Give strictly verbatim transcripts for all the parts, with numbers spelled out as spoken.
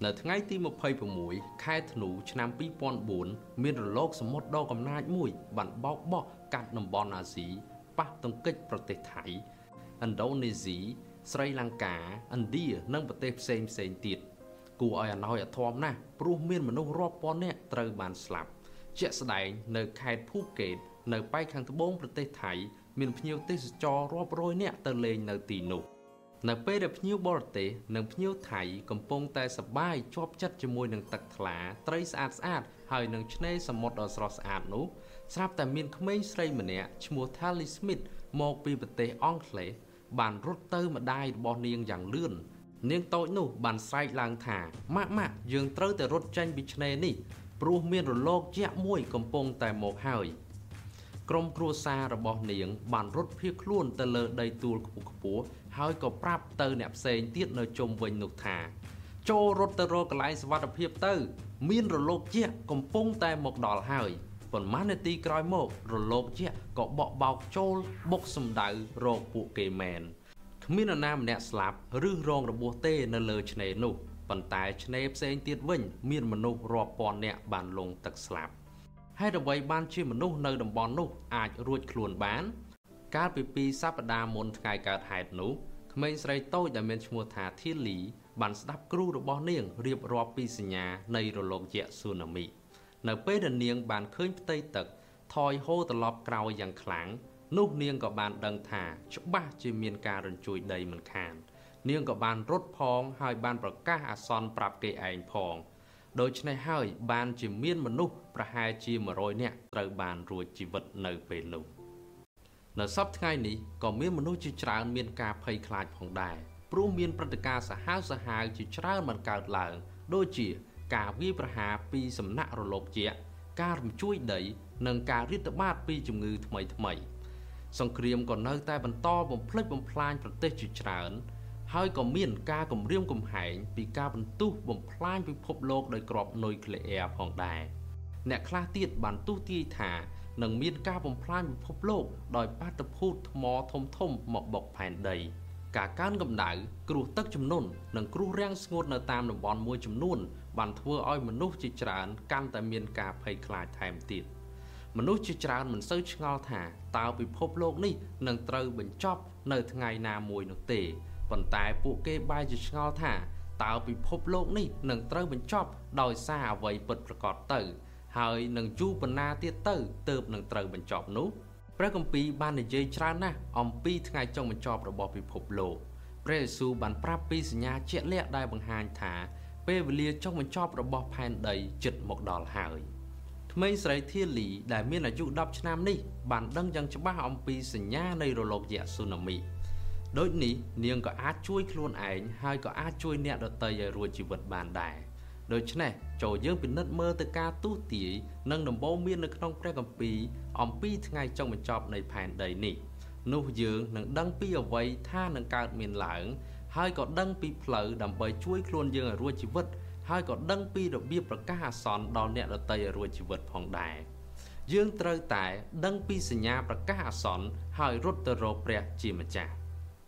នៅថ្ងៃទីยี่สิบหกខែធ្នូឆ្នាំពីរពាន់បួនមានរលកសមុទ្រដ៏កំណាចមួយបានបោកបោះកាត់តំបន់អាស៊ីប៉ះទង្គិចប្រទេសថៃឥណ្ឌូនេស៊ីស្រីលង្កាឥណ្ឌានិងប្រទេសផ្សេងផ្សេងទៀតគួរឲ្យអាណោចអាធមណាស់ព្រោះមានមនុស្សរាប់ពាន់នាក់ត្រូវបានស្លាប់ជាក់ស្ដែងនៅខេត្តភូកេតនៅប៉ែកខាងត្បូងប្រទេសថៃមានភ្ញៀវទេសចររាប់រយនាក់ទៅលេងនៅទីនោះនៅពេលដែលភ្ញៀវបរទេសនិងភ្ញៀវថៃកំពុងតែសប្បាយជាប់ចិត្តជាមួយនឹងទឹកថ្លាត្រីស្អាតស្អាតហើយនឹងឆ្នេរសមុទ្រដ៏ស្រស់ស្អាតនោះស្រាប់តែមានក្មេងស្រីម្នាក់ឈ្មោះ Tally Smith មកពីប្រទេសអង់គ្លេសបានរត់ទៅម្ដាយរបស់នាងយ៉ាងលឿននាងតូចនោះបានស្រែកឡើងថាម៉ាក់ម៉ាក់យើងត្រូវតែរត់ចេញពីឆ្នេរនេះព្រោះមានរលកយក្សមួយកំពុងតែមកហើយក្រុមគ្រួសាររបស់នាងបានរត់ភៀសខ្លួនទៅលើដីទួលខ្ពស់ខ្ពស់ហើយក៏ប្រាប់ទៅអ្នកផ្សេងទៀតនៅជុំវិញនោះថាចូលរត់ទៅរកកន្លែងសុវត្ថិភាពទៅមានរលកយក្សកំពុងតែមកដល់ហើយប៉ុន្មាននាទីក្រោយមករលកយក្សក៏បក់បោកចូលបុកសម្ដៅរកពួកគេមែនគ្មាននរណាម្នាក់ស្លាប់ឬរងរបួសទេនៅលើឆ្នេរនោះប៉ុន្តែឆ្នេរផ្សេងទៀតវិញមានមនុស្សរាប់ពាន់នាក់បានលង់ទឹកស្លាប់ហេតុអ្វីបានជាមនុស្សនៅតំបន់នោះអាចរួចខ្លួនបានកាលពីពីសប្តាហ៍មុនថ្ងៃកើតហេតុនោះក្មេងស្រីតូចដែលមានឈ្មោះថាធីលីបានស្ដាប់គ្រូរបស់នាងរៀបរាប់ពីសញ្ញានៃរលកយក្សស៊ូណាមីនៅពេលដែលនាងបានឃើញផ្ទៃទឹកថយហូរត្រឡប់ក្រោយយ៉ាងខ្លាំងនោះនាងក៏បានដឹងថាច្បាស់ជាមានការរញ្ជួយដីមិនខាននាងក៏បានរត់ផងហើយបានប្រកាសអាសន្នប្រាប់គេឯងផងដូច្នេះហើយបានជាមានមនុស្សប្រហែលជាមួយរយនាក់ត្រូវបានរួចជីវិតនៅពេលនោះនៅសប្តាហ៍ថ្ងៃនេះក៏មានមនុស្សជាច្រើនមានការភ័យខ្លាចផងដែរព្រោះមានព្រឹត្តិការណ៍សាហាវសាហាវជាច្រើនបានកើតឡើងដូចជាការវាយប្រហារពីសំណាក់រលកយក្សការរំជួយដីនិងការរាតត្បាតពីជំងឺថ្មីថ្មីសង្គ្រាមក៏នៅតែបន្តបំផ្លិចបំផ្លាញប្រទេសជាច្រើនហើយក៏មានការគំរាមកំហែងពីការបន្ទុះបំផ្លាញពិភពលោកដោយគ្រាប់នុយក្លេអ៊ែរផងដែរអ្នកខ្លះទៀតបានទស្សន៍ទាយថានឹងមានការបំផ្លាញពិភពលោកដោយបាតុភូតថ្មធំធំមកបុកផែនដីការកើនកម្ដៅគ្រោះទឹកជំនន់និងគ្រោះរាំងស្ងួតនៅតាមតំបន់មួយចំនួនបានធ្វើឲ្យមនុស្សជាច្រើនកាន់តែមានការភ័យខ្លាចថែមទៀតមនុស្សជាច្រើនមិនសូវឆ្ងល់ថាតើពិភពលោកនេះនឹងត្រូវបញ្ចប់នៅថ្ងៃណាមួយនោះទេប៉ុន្តែពួកគេបែរជាឆ្ងល់ថាតើពិភពលោកនេះនឹងត្រូវបញ្ចប់ដោយសារអ្វីពិតប្រាកដទៅហើយនឹងយូរប៉ុណ្ណាទៀតទៅទើបនឹងត្រូវបញ្ចប់នោះព្រះគម្ពីរបាននិយាយច្រើនណាស់អំពីថ្ងៃចុងបញ្ចប់របស់ពិភពលោកព្រះយេស៊ូវបានប្រាប់ពីសញ្ញាជាក់លាក់ដែលបង្ហាញថាពេលវេលាចុងបញ្ចប់របស់ផែនដីជិតមកដល់ហើយក្មេងស្រីធាលីដែលមានអាយុដប់ឆ្នាំនេះបានដឹងយ៉ាងច្បាស់អំពីសញ្ញានៃរលកយក្សស៊ូណាមីដូចនេះនាងក៏អាចជួយខ្លួនឯងហើយក៏អាចជួយអ្នកដទៃឲ្យរួចជីវិតបានដែរដូច្នេះចូលយើងពិនិត្យមើលទៅការទូទាយនិងដំបូន្មាននៅក្នុងព្រះគម្ពីរអំពីថ្ងៃចុងបញ្ចប់នៃផែនដីនេះនោះយើងនឹងដឹងពីអ្វីថានឹងកើតមានឡើងហើយក៏ដឹងពីផ្លូវដើម្បីជួយខ្លួនយើងឲ្យរួចជីវិតហើយក៏ដឹងពីរបៀបប្រកាសអាសន្នដល់អ្នកដទៃឲ្យរួចជីវិតផងដែរយើងត្រូវតែដឹងពីសញ្ញាប្រកាសអាសន្នហើយរត់ទៅរកព្រះជាម្ចាស់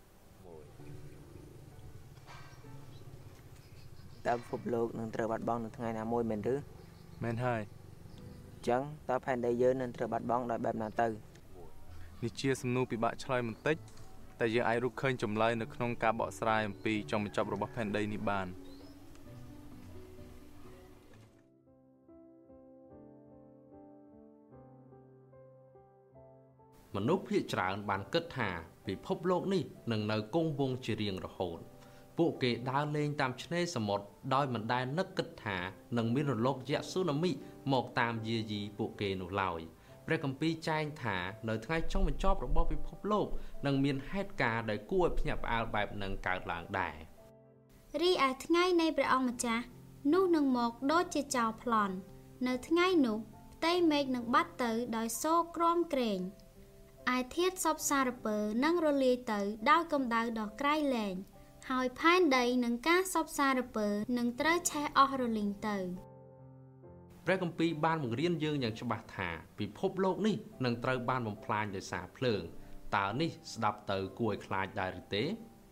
តើពិភពលោកនឹងត្រូវបាត់បង់នៅថ្ងៃណាមួយមែនឬមែនហើយអញ្ចឹងតើផែនដីយើងនឹងត្រូវបាត់បង់ដោយបែបណាទៅនេះជាសំណួរពិបាកឆ្លើយបន្តិចតែយើងអាចរកឃើញចម្លើយនៅក្នុងការបកស្រាយអំពីចុងបញ្ចប់របស់ផែនដីនេះបានមនុស្សភាគច្រើនបានគិតថាពិភពលោកនេះនឹងនៅគង់វង្សជារៀងរហូតពួកគេដើរលេងតាមឆ្នេរសមុទ្រដោយមិនដែលនឹកគិតថានឹងមានរលកយក្សស៊ូណាមីមកតាមយាយីពួកគេនោះឡើយព្រះគម្ពីរចែងថានៅថ្ងៃចុងបញ្ចប់របស់ពិភពលោកនឹងមានហេតុការណ៍ដែលគួរឲ្យភ្ញាក់ផ្អើលបែបនឹងកើតឡើងដែររីឯថ្ងៃនៃព្រះអង្គម្ចាស់នោះនឹងមកដូចជាចោរប្លន់នៅថ្ងៃនោះផ្ទៃមេឃនឹងបាត់ទៅដោយសូរក្រំក្រែងឯធាតុសពសារពើនឹងរលាយទៅដោយកម្ដៅដ៏ក្រៃលែងហើយផែនដីនឹងការសពសារពើនឹងត្រូវឆេះអស់រលីងទៅព្រះគម្ពីរបានបង្រៀនយើងយ៉ាងច្បាស់ថាពិភពលោកនេះនឹងត្រូវបានបំផ្លាញដោយសារភ្លើងតើនេះស្ដាប់ទៅគួរឲ្យខ្លាចដែរឬទេ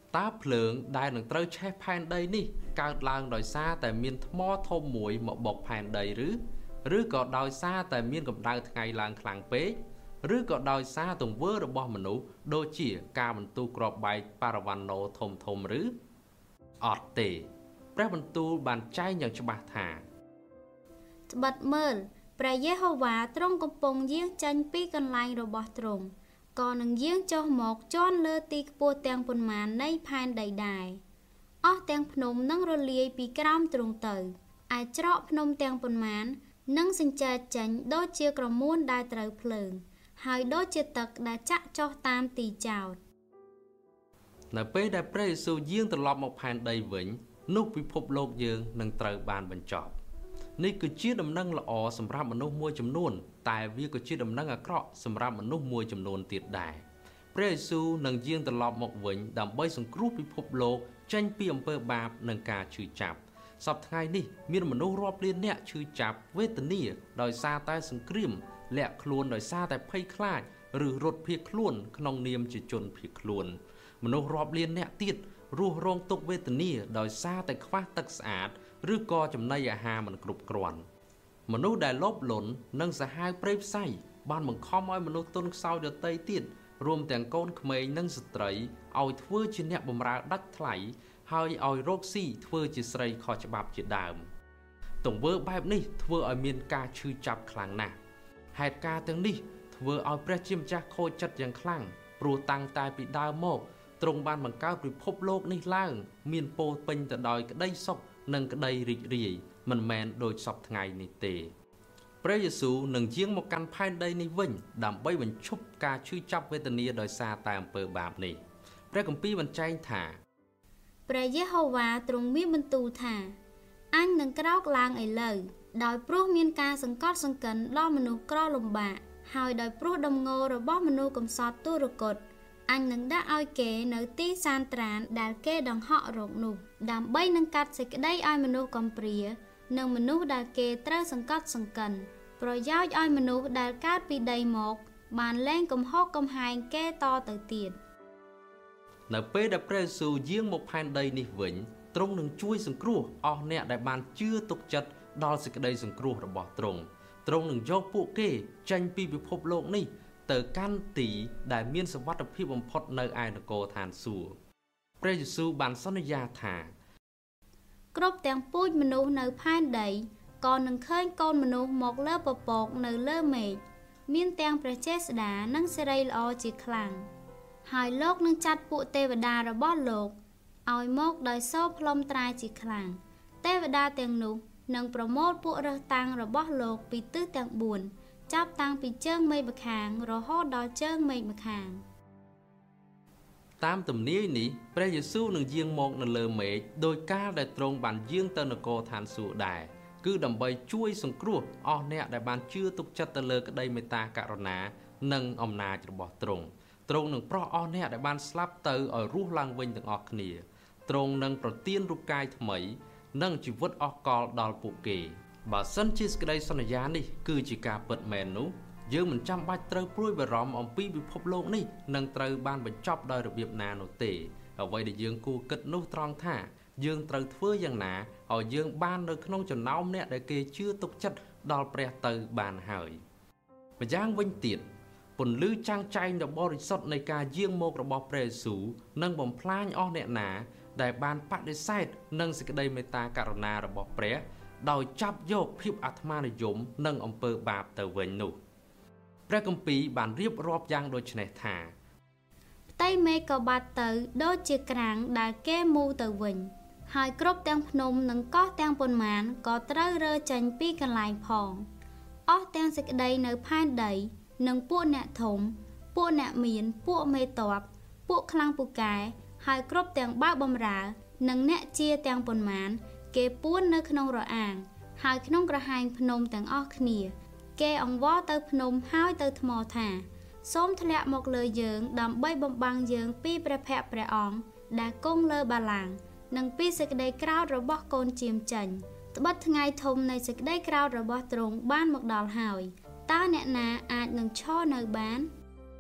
តើភ្លើងដែលនឹងត្រូវឆេះផែនដីនេះកើតឡើងដោយសារតែមានថ្មធំមួយមកបុកផែនដីឬឬក៏ដោយសារតែមានកម្ដៅថ្ងៃឡើងខ្លាំងពេកឬក៏ដោយសារទង្វើរបស់មនុស្សដូចជាការបន្ទូលគ្រាប់បែកប៉ារ៉ាវ៉ាណូធំធំឬអត់ទេព្រះបន្ទូលបានចែងយ៉ាងច្បាស់ថាត្បិតមើលព្រះយេហូវ៉ាទ្រង់កំពុងយាងចេញពីកន្លែងរបស់ទ្រង់ក៏នឹងយាងចុះមកជន់លើទីខ្ពស់ទាំងប៉ុន្មាននៃផែនដីដែរអស់ទាំងភ្នំនឹងរលាយពីក្រោមទ្រង់ទៅឯច្រកភ្នំទាំងប៉ុន្មាននឹងសញ្ជែតចេញដូចជាក្រមួនដែលត្រូវភ្លើងហើយដូចជាទឹកដែលចាក់ចុះតាមទីចោតនៅពេលដែលព្រះយេស៊ូវយាងត្រឡប់មកផែនដីវិញនោះពិភពលោកយើងនឹងត្រូវបានបញ្ចប់នេះគឺជាដំណឹងល្អសម្រាប់មនុស្សមួយចំនួនតែវាក៏ជាដំណឹងអាក្រក់សម្រាប់មនុស្សមួយចំនួនទៀតដែរព្រះយេស៊ូវនឹងយាងត្រឡប់មកវិញដើម្បីសង្គ្រោះពិភពលោកចេញពីអំពើបាបនិងការឈឺចាប់សប្តាហ៍ថ្ងៃនេះមានមនុស្សរាប់លានអ្នកឈឺចាប់វេទនាដោយសារតែសង្គ្រាមលាក់ខ្លួនដោយសារតែភ័យខ្លាចឬរត់ភៀសខ្លួនក្នុងនាមជាជនភៀសខ្លួនមនុស្សរាប់លានអ្នកទៀតរស់រងទុក្ខវេទនាដោយសារតែខ្វះទឹកស្អាតឬក៏ចំណីអាហារមិនគ្រប់គ្រាន់មនុស្សដែលលោភលន់និងសាហាវព្រៃផ្សៃបានបង្ខំឲ្យមនុស្សទន់ខ្សោយដទៃទៀតរួមទាំងកូនក្មេងនិងស្ត្រីឲ្យធ្វើជាអ្នកបម្រើដាច់ថ្លៃហើយឲ្យរកស៊ីធ្វើជាស្រីខុសច្បាប់ជាដើមទង្វើបែបនេះធ្វើឲ្យមានការឈឺចាប់ខ្លាំងណាស់ហេតុការណ៍ទាំងនេះធ្វើឲ្យព្រះជាម្ចាស់ខូចចិត្តយ៉ាងខ្លាំងព្រោះតាំងតែពីដើមមកទ្រង់បានបង្កើតពិភពលោកនេះឡើងមានពោរពេញទៅដោយក្តីសុខនិងក្តីរីករាយមិនមែនដូចសពថ្ងៃនេះទេព្រះយេស៊ូវនឹងយាងមកកាន់ផែនដីនេះវិញដើម្បីបញ្ឈប់ការឈឺចាប់វេទនាដោយសារតែអំពើបាបនេះព្រះគម្ពីរបញ្ជាក់ថាព្រះយេហូវ៉ាទ្រង់មានបន្ទូលថាអញនឹងក្រោកឡើងឥឡូវដោយព្រោះមានការសង្កត់សង្កិនដល់មនុស្សក្រលំបាកហើយដោយព្រោះដំងល់របស់មនុស្សកំសត់ទុរគតអញនឹងដាក់ឲ្យគេនៅទីសានត្រានដែលគេដង្ហក់រកនោះដើម្បីនឹងកាត់សេចក្តីឲ្យមនុស្សកំព្រានិងមនុស្សដែលគេត្រូវសង្កត់សង្កិនប្រយោជន៍ឲ្យមនុស្សដែលកើតពីដីមកបានលែងកំហុសកំហែងគេតទៅទៀតនៅពេលដែលព្រះយេស៊ូវយាងមកផែនដីនេះវិញទ្រង់នឹងជួយសង្គ្រោះអស់អ្នកដែលបានជឿទុកចិត្តដល់សេចក្តីសង្គ្រោះរបស់ទ្រង់ទ្រង់នឹងយកពួកគេចេញពីពិភពលោកនេះទៅកាន់ទីដែលមានសុវត្ថិភាពបំផុតនៅឯនគរឋានសួគ៌ព្រះយេស៊ូវបានសន្យាថាគ្រប់ទាំងពូជមនុស្សនៅផែនដីក៏នឹងឃើញកូនមនុស្សមកលើពពកនៅលើមេឃមានទាំងព្រះចេស្តានិងសិរីល្អជាខ្លាំងហើយលោកនឹងចាត់ពួកទេវតារបស់លោកឲ្យមកដោយសូរផ្លុំត្រាយជាខ្លាំងទេវតាទាំងនោះនឹងប្រមូលពួករើសតាំងរបស់លោកពីទិសទាំងបួនចាប់តាំងពីជើងមេឃម្ខាងរហូតដល់ជើងមេឃម្ខាងតាមទំនាយនេះព្រះយេស៊ូវនឹងយាងមកនៅលើមេឃដោយការដែលទ្រង់បានយាងទៅនគរឋានសួគ៌ដែរគឺដើម្បីជួយសង្គ្រោះអស់អ្នកដែលបានជឿទុកចិត្តទៅលើក្តីមេត្តាករុណានិងអំណាចរបស់ទ្រង់ទ្រង់នឹងប្រោះអស់អ្នកដែលបានស្លាប់ទៅឲ្យរស់ឡើងវិញទាំងអស់គ្នាទ្រង់នឹងប្រទានរូបកាយថ្មីនិងជីវិតអស់កលដល់ពួកគេបើសិនជាសេចក្តីសន្យានេះគឺជាការពិតមែននោះយើងមិនចាំបាច់ត្រូវព្រួយបារម្ភអំពីពិភពលោកនេះនឹងត្រូវបានបញ្ចប់ដោយរបៀបណានោះទេអ្វីដែលយើងគួរគិតនោះត្រង់ថាយើងត្រូវធ្វើយ៉ាងណាឲ្យយើងបាននៅក្នុងចំណោមអ្នកដែលគេជឿទុកចិត្តដល់ព្រះទៅបានហើយម្យ៉ាងវិញទៀតពន្លឺចាំងចែងដ៏បរិសុទ្ធនៃការយាងមករបស់ព្រះយេស៊ូវនឹងបំផ្លាញអស់អ្នកណាដែលបានបដិសេធនឹងសេចក្តីមេត្តាករុណារបស់ព្រះដោយចាប់យកភាពអាត្មានិយមនិងអំពើបាបទៅវិញនោះព្រះគម្ពីរបានរៀបរាប់យ៉ាងដូចនេះថាផ្ទៃមេឃក៏បាត់ទៅដូចជាក្រាំងដែលគេមូរទៅវិញហើយគ្រប់ទាំងភ្នំនិងកោះទាំងប៉ុន្មានក៏ត្រូវរើចេញពីកន្លែងផងអស់ទាំងសេចក្តីនៅផែនដីនិងពួកអ្នកធំពួកអ្នកមានពួកមេតបពួកខ្លាំងពូកែហើយគ្រប់ទាំងបើបម្រើនិងអ្នកជាទាំងប៉ុន្មានគេពួននៅក្នុងរអាងហើយក្នុងក្រហែងភ្នំទាំងអស់គ្នាគេអង្វរទៅភ្នំហើយទៅថ្មថាសូមធ្លាក់មកលើយើងដើម្បីបំបាំងយើងពីព្រះភ័ក្ត្រព្រះអង្គដែលគង់លើបល្ល័ង្កនិងពីសេចក្តីក្រោធរបស់កូនជាមចេញត្បិតថ្ងៃធំនៃសេចក្តីក្រោធរបស់ទ្រង់បានមកដល់ហើយតើអ្នកណាអាចនឹងឈរនៅបាន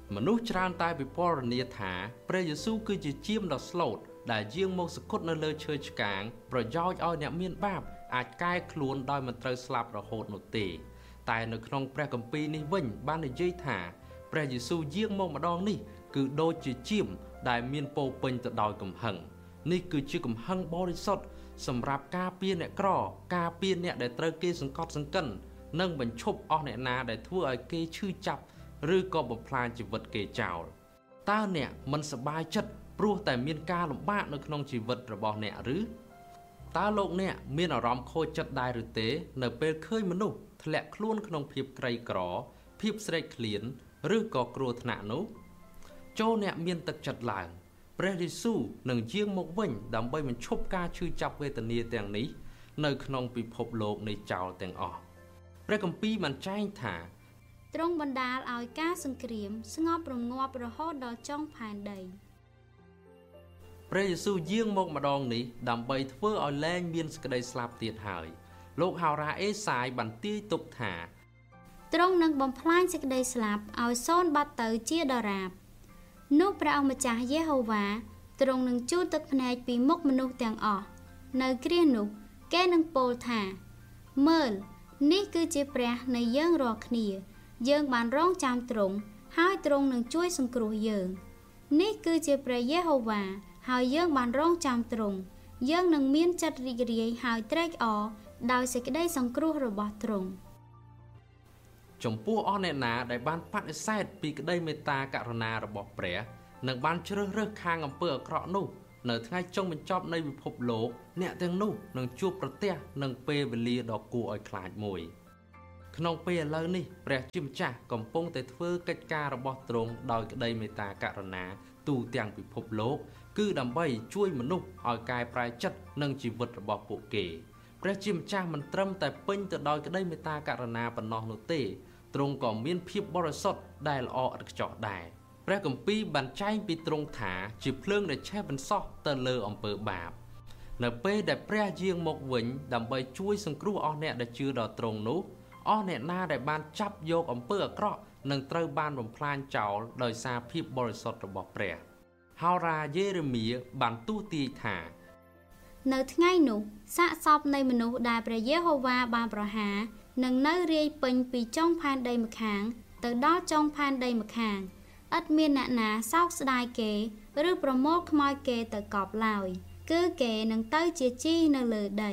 មនុស្សច្រើនតែពិពណ៌នាថាព្រះយេស៊ូវគឺជាជាមដ៏ស្លូតដែលយាងមកសគត់នៅលើឈើឆ្កាងប្រយោជន៍ឲ្យអ្នកមានបាបអាចកែខ្លួនដោយមិនត្រូវស្លាប់រហូតនោះទេតែនៅក្នុងព្រះគម្ពីរនេះវិញបាននិយាយថាព្រះយេស៊ូវយាងមកម្ដងនេះគឺដូចជាជាមដែលមានពោពេញទៅដោយកំហឹងនេះគឺជាកំហឹងបរិសុទ្ធសម្រាប់ការពារអ្នកក្រការពារអ្នកដែលត្រូវគេសង្កត់សង្កិននិងបញ្ឈប់អស់អ្នកណាដែលធ្វើឲ្យគេឈឺចាប់ឬក៏បំផ្លាញជីវិតគេចោលតើអ្នកមិនសប្បាយចិត្តព្រោះតែមានការលំបាកនៅក្នុងជីវិតរបស់អ្នកឬតើលោកអ្នកមានអារម្មណ៍ខូចចិត្តដែរឬទេនៅពេលឃើញមនុស្សធ្លាក់ខ្លួនក្នុងភាពក្រីក្រភាពស្រេកឃ្លានឬក៏គ្រោះថ្នាក់នោះចូលអ្នកមានទឹកចិត្តឡើងព្រះយេស៊ូវនឹងយាងមកវិញដើម្បីបញ្ឈប់ការឈឺចាប់វេទនាទាំងនេះនៅក្នុងពិភពលោកនេះចោលទាំងអស់ព្រះគម្ពីរបានចែងថាទ្រង់បណ្ដាលឲ្យការសង្គ្រាមស្ងប់រងាប់រហូតដល់ចុងផែនដីព្រះយេស៊ូវយាងមកម្ដងនេះដើម្បីធ្វើឲ្យលែងមានសេចក្តីស្លាប់ទៀតហើយលោកហោរាអេសាយបានទាយទុកថាទ្រង់នឹងបំផ្លាញសេចក្តីស្លាប់ឲ្យសូន្យបាត់ទៅជាដរាបនោះព្រះអង្គម្ចាស់យេហូវ៉ាទ្រង់នឹងជូតទឹកភ្នែកពីមុខមនុស្សទាំងអស់នៅគ្រានោះគេនឹងពោលថាមើលនេះគឺជាព្រះនៃយើងរាល់គ្នាយើងបានរងចាំទ្រង់ហើយទ្រង់នឹងជួយសង្គ្រោះយើងនេះគឺជាព្រះយេហូវ៉ាហើយយើងបានរងចាំទ្រង់យើងនឹងមានចិត្តរីករាយហើយត្រេកអរដោយសេចក្តីសង្គ្រោះរបស់ទ្រង់ចំពោះអស់អ្នកណាដែលបានបដិសេធពីក្តីមេត្តាករុណារបស់ព្រះនិងបានជ្រើសរើសខាងអំពើអាក្រក់នោះនៅថ្ងៃចុងបញ្ចប់នៃពិភពលោកអ្នកទាំងនោះនឹងជួបប្រទះនឹងពេលវេលាដ៏គួរឲ្យខ្លាចមួយក្នុងពេលឥឡូវនេះព្រះជាម្ចាស់កំពុងតែធ្វើកិច្ចការរបស់ទ្រង់ដោយក្តីមេត្តាករុណាទូទាំងពិភពលោកគឺដើម្បីជួយមនុស្សឲ្យកែប្រែចិត្តនិងជីវិតរបស់ពួកគេព្រះជាម្ចាស់មិនត្រឹមតែពេញទៅដោយក្តីមេត្តាករុណាប៉ុណ្ណោះនោះទេទ្រង់ក៏មានភាពបរិសុទ្ធដែលល្អឥតខ្ចោះដែរព្រះគម្ពីរបានចែងពីទ្រង់ថាជាភ្លើងដែលឆេះបន្សោះទៅលើអំពើបាបនៅពេលដែលព្រះយាងមកវិញដើម្បីជួយសង្គ្រោះអស់អ្នកដែលជឿដល់ទ្រង់នោះអស់អ្នកណាដែលបានចាប់យកអំពើអាក្រក់នឹងត្រូវបានបំផ្លាញចោលដោយសារភាពបរិសុទ្ធរបស់ព្រះហោរាយេរេមៀបានទូទទាយថានៅថ្ងៃនោះសាកសពនៃមនុស្សដែលព្រះយេហូវ៉ាបានប្រហារនឹងនៅរាយពេញពីចុងផែនដីម្ខាងទៅដល់ចុងផែនដីម្ខាងឥតមានអ្នកណាសោកស្ដាយគេឬប្រមូលខ្មោចគេទៅកប់ឡើយគឺគេនឹងទៅជាជីនៅលើដី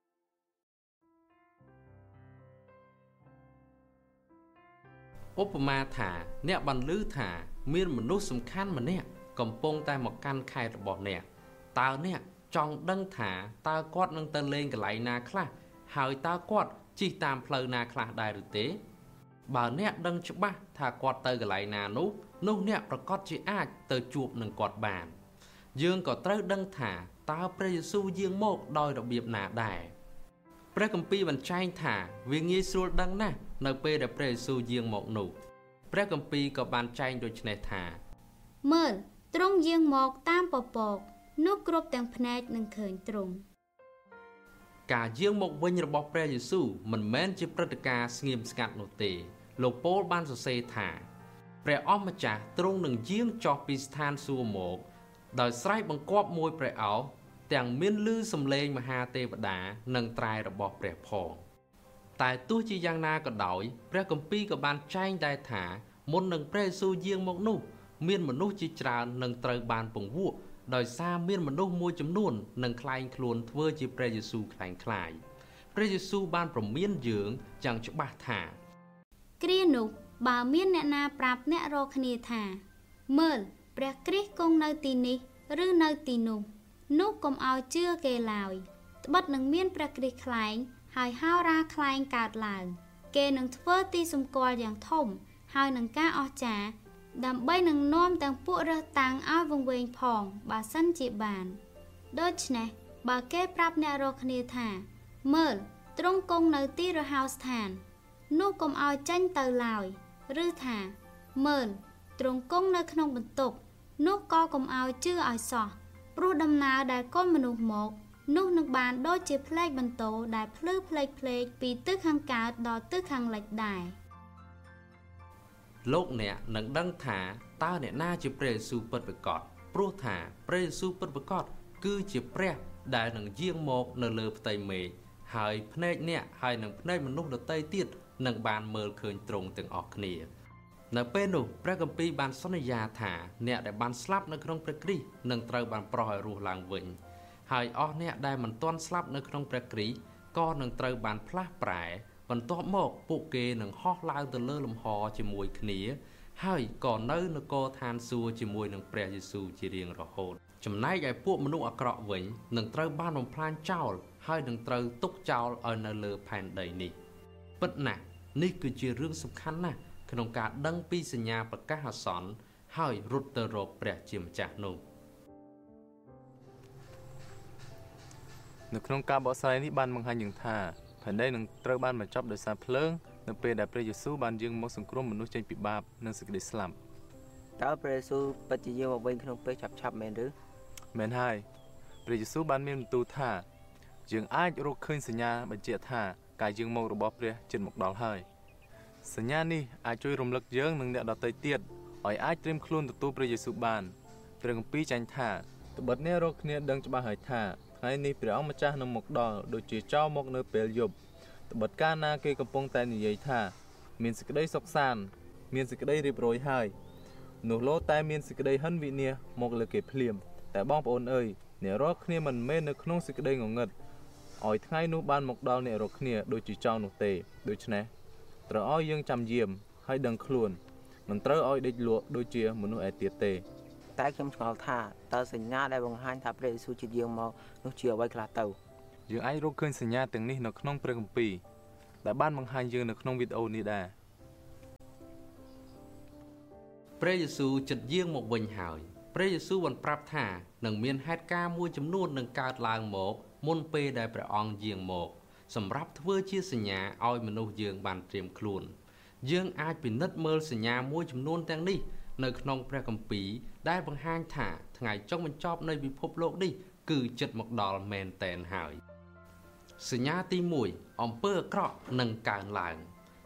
ឧបមាថាអ្នកបានឮថាមានមនុស្សសំខាន់ម្នាក់កំពុងតែមកកាន់ខេត្តរបស់អ្នកតើអ្នកចង់ដឹងថាតើគាត់នឹងទៅលេងកន្លែងណាខ្លះហើយតើគាត់ជិះតាមផ្លូវណាខ្លះដែរឬទេបើអ្នកដឹងច្បាស់ថាគាត់ទៅកន្លែងណានោះនោះអ្នកប្រកាសជាអាចទៅជួបនឹងគាត់បានយើងក៏ត្រូវដឹងថាតើព្រះយេស៊ូវយាងមកដោយរបៀបណាដែរព្រះគម្ពីរបញ្ចែងថាវាងាយស្រួលដឹងណាស់នៅពេលដែលព្រះយេស៊ូវយាងមកនោះព្រះគម្ពីរក៏បានចែងដូចនេះថាមើលទ្រង់យាងមកតាមពពកនោះគ្រប់ទាំងភ្នែកនឹងឃើញទ្រង់ការយាងមកវិញរបស់ព្រះយេស៊ូវមិនមែនជាព្រឹត្តិការណ៍ស្ងៀមស្ងាត់នោះទេលោកប៉ូលបានសរសេរថាព្រះអម្ចាស់ទ្រង់នឹងយាងចុះពីស្ថានសួគ៌មកដោយស្រែកបង្គាប់មួយព្រះឱស្ឋទាំងមានឮសំឡេងមហាទេវតានិងត្រែរបស់ព្រះផងតែទោះជាយ៉ាងណាក៏ដោយព្រះគម្ពីរក៏បានចែងដែរថាមុននឹងព្រះយេស៊ូវយាងមកនោះមានមនុស្សជាច្រើននឹងត្រូវបានពង្វក់ដោយសារមានមនុស្សមួយចំនួននឹងក្លែងខ្លួនធ្វើជាព្រះយេស៊ូវក្លែងក្លាយព្រះយេស៊ូវបានព្រមានយើងយ៉ាងច្បាស់ថាគ្រានោះបើមានអ្នកណាប្រាប់អ្នករកគ្នាថាមើលព្រះគ្រីស្ទគង់នៅទីនេះឬនៅទីនោះនោះកុំឲ្យជឿគេឡើយត្បិតនឹងមានព្រះគ្រីស្ទក្លែងហើយហោរាក្លែងកើតឡើងគេនឹងធ្វើទីសម្គាល់យ៉ាងធំហើយនឹងការអស្ចារ្យដើម្បីនឹងនាំទាំងពួករើសតាំងឲ្យវង្វេងផងបើសិនជាបានដូច្នេះបើគេប្រាប់អ្នករកគ្នាថាមើលទ្រង់គង់នៅទីរហោស្ថាននោះកុំឲ្យចេញទៅឡើយឬថាមើលទ្រង់គង់នៅក្នុងបន្ទប់នោះក៏កុំឲ្យជឿឲ្យសោះព្រោះដំណើរដែលកូនមនុស្សមកនោះនឹងបានដូចជាផ្លេកបន្ទោដែលភ្លឺផ្លេកផ្លេកពីទិសខាងកើតដល់ទិសខាងលិចដែរលោកអ្នកនឹងដឹងថាតើអ្នកណាជាព្រះយេស៊ូវពិតប្រាកដព្រោះថាព្រះយេស៊ូវពិតប្រាកដគឺជាព្រះដែលនឹងយាងមកនៅលើផ្ទៃមេឃហើយភ្នែកអ្នកហើយនឹងភ្នែកមនុស្សដទៃទៀតនឹងបានមើលឃើញទ្រង់ទាំងអស់គ្នានៅពេលនោះព្រះគម្ពីរបានសន្យាថាអ្នកដែលបានស្លាប់នៅក្នុងព្រះគ្រីស្ទនឹងត្រូវបានប្រោសឲ្យរស់ឡើងវិញហើយអស់អ្នកដែលមិនទាន់ស្លាប់នៅក្នុងព្រះគ្រីស្ទក៏នឹងត្រូវបានផ្លាស់ប្រែបន្ទាប់មកពួកគេនឹងហោះឡើងទៅលើលំហជាមួយគ្នាហើយក៏នៅនគរឋានសួគ៌ជាមួយនឹងព្រះយេស៊ូវជារៀងរហូតចំណែកឯពួកមនុស្សអាក្រក់វិញនឹងត្រូវបានបំផ្លាញចោលហើយនឹងត្រូវទុកចោលឲ្យនៅលើផែនដីនេះពិតណាស់នេះគឺជារឿងសំខាន់ណាស់ក្នុងការដឹងពីសញ្ញាប្រកាសអាសន្នហើយរត់ទៅរកព្រះជាម្ចាស់នោះនៅក្នុងការបកស្រាយនេះបានបង្ហាញយ៉ាងថាផែនដីនឹងត្រូវបានបញ្ចប់ដោយសារភ្លើងនៅពេលដែលព្រះយេស៊ូវបានយាងមកសង្គ្រោះមនុស្សចេញពីបាបនិងសេចក្តីស្លាប់តើព្រះយេស៊ូវពិតជាយាងមកវិញក្នុងពេលឆាប់ឆាប់មែនឬមែនហើយព្រះយេស៊ូវបានមានបន្ទូលថាយើងអាចរកឃើញសញ្ញាបញ្ជាក់ថាការយាងមករបស់ព្រះជិតមកដល់ហើយសញ្ញានេះអាចជួយរំលឹកយើងនិងអ្នកដទៃទៀតឲ្យអាចត្រៀមខ្លួនទទួលព្រះយេស៊ូវបានព្រះគម្ពីរចែងថាត្បិតអ្នករកគ្នាដឹងច្បាស់ហើយថាថ្ងៃនេះព្រះអង្គម្ចាស់នឹងមកដល់ដូចជាចោលមកនៅពេលយប់ត្បិតកាលណាគេកំពុងតែនិយាយថាមានសេចក្តីសុខសាន្តមានសេចក្តីរៀបរយហើយនោះលោតែមានសេចក្តីហិនវិនាសមកលើគេភ្លាមតែបងប្អូនអើយអ្នករកគ្នាមិនមែននៅក្នុងសេចក្តីងងឹតឲ្យថ្ងៃនោះបានមកដល់អ្នករកគ្នាដូចជាចោលនោះទេដូច្នេះត្រូវឲ្យយើងចាំយាមហើយដឹងខ្លួនមិនត្រូវឲ្យដេកលក់ដូចជាមនុស្សឯទៀតទេតែខ្ញុំឆ្ងល់ថាតើសញ្ញាដែលបង្ហាញថាព្រះយេស៊ូវជាយាងមកនោះជាអ្វីខ្លះទៅយើងអាចរកឃើញសញ្ញាទាំងនេះនៅក្នុងព្រះគម្ពីរដែលបានបង្ហាញយើងនៅក្នុងវីដេអូនេះដែរព្រះយេស៊ូវជិតយាងមកវិញហើយព្រះយេស៊ូវបានប្រាប់ថានឹងមានហេតុការណ៍មួយចំនួននឹងកើតឡើងមកមុនពេលដែលព្រះអង្គយាងមកសម្រាប់ធ្វើជាសញ្ញាឲ្យមនុស្សយើងបានត្រៀមខ្លួនយើងអាចពិនិត្យមើលសញ្ញាមួយចំនួនទាំងនេះនៅក្នុងព្រះគម្ពីរដែលបង្ហាញថាថ្ងៃចុងបញ្ចប់នៃពិភពលោកនេះគឺជិតមកដល់មែនទែនហើយសញ្ញាទីមួយអំពើអាក្រក់នឹងកើនឡើង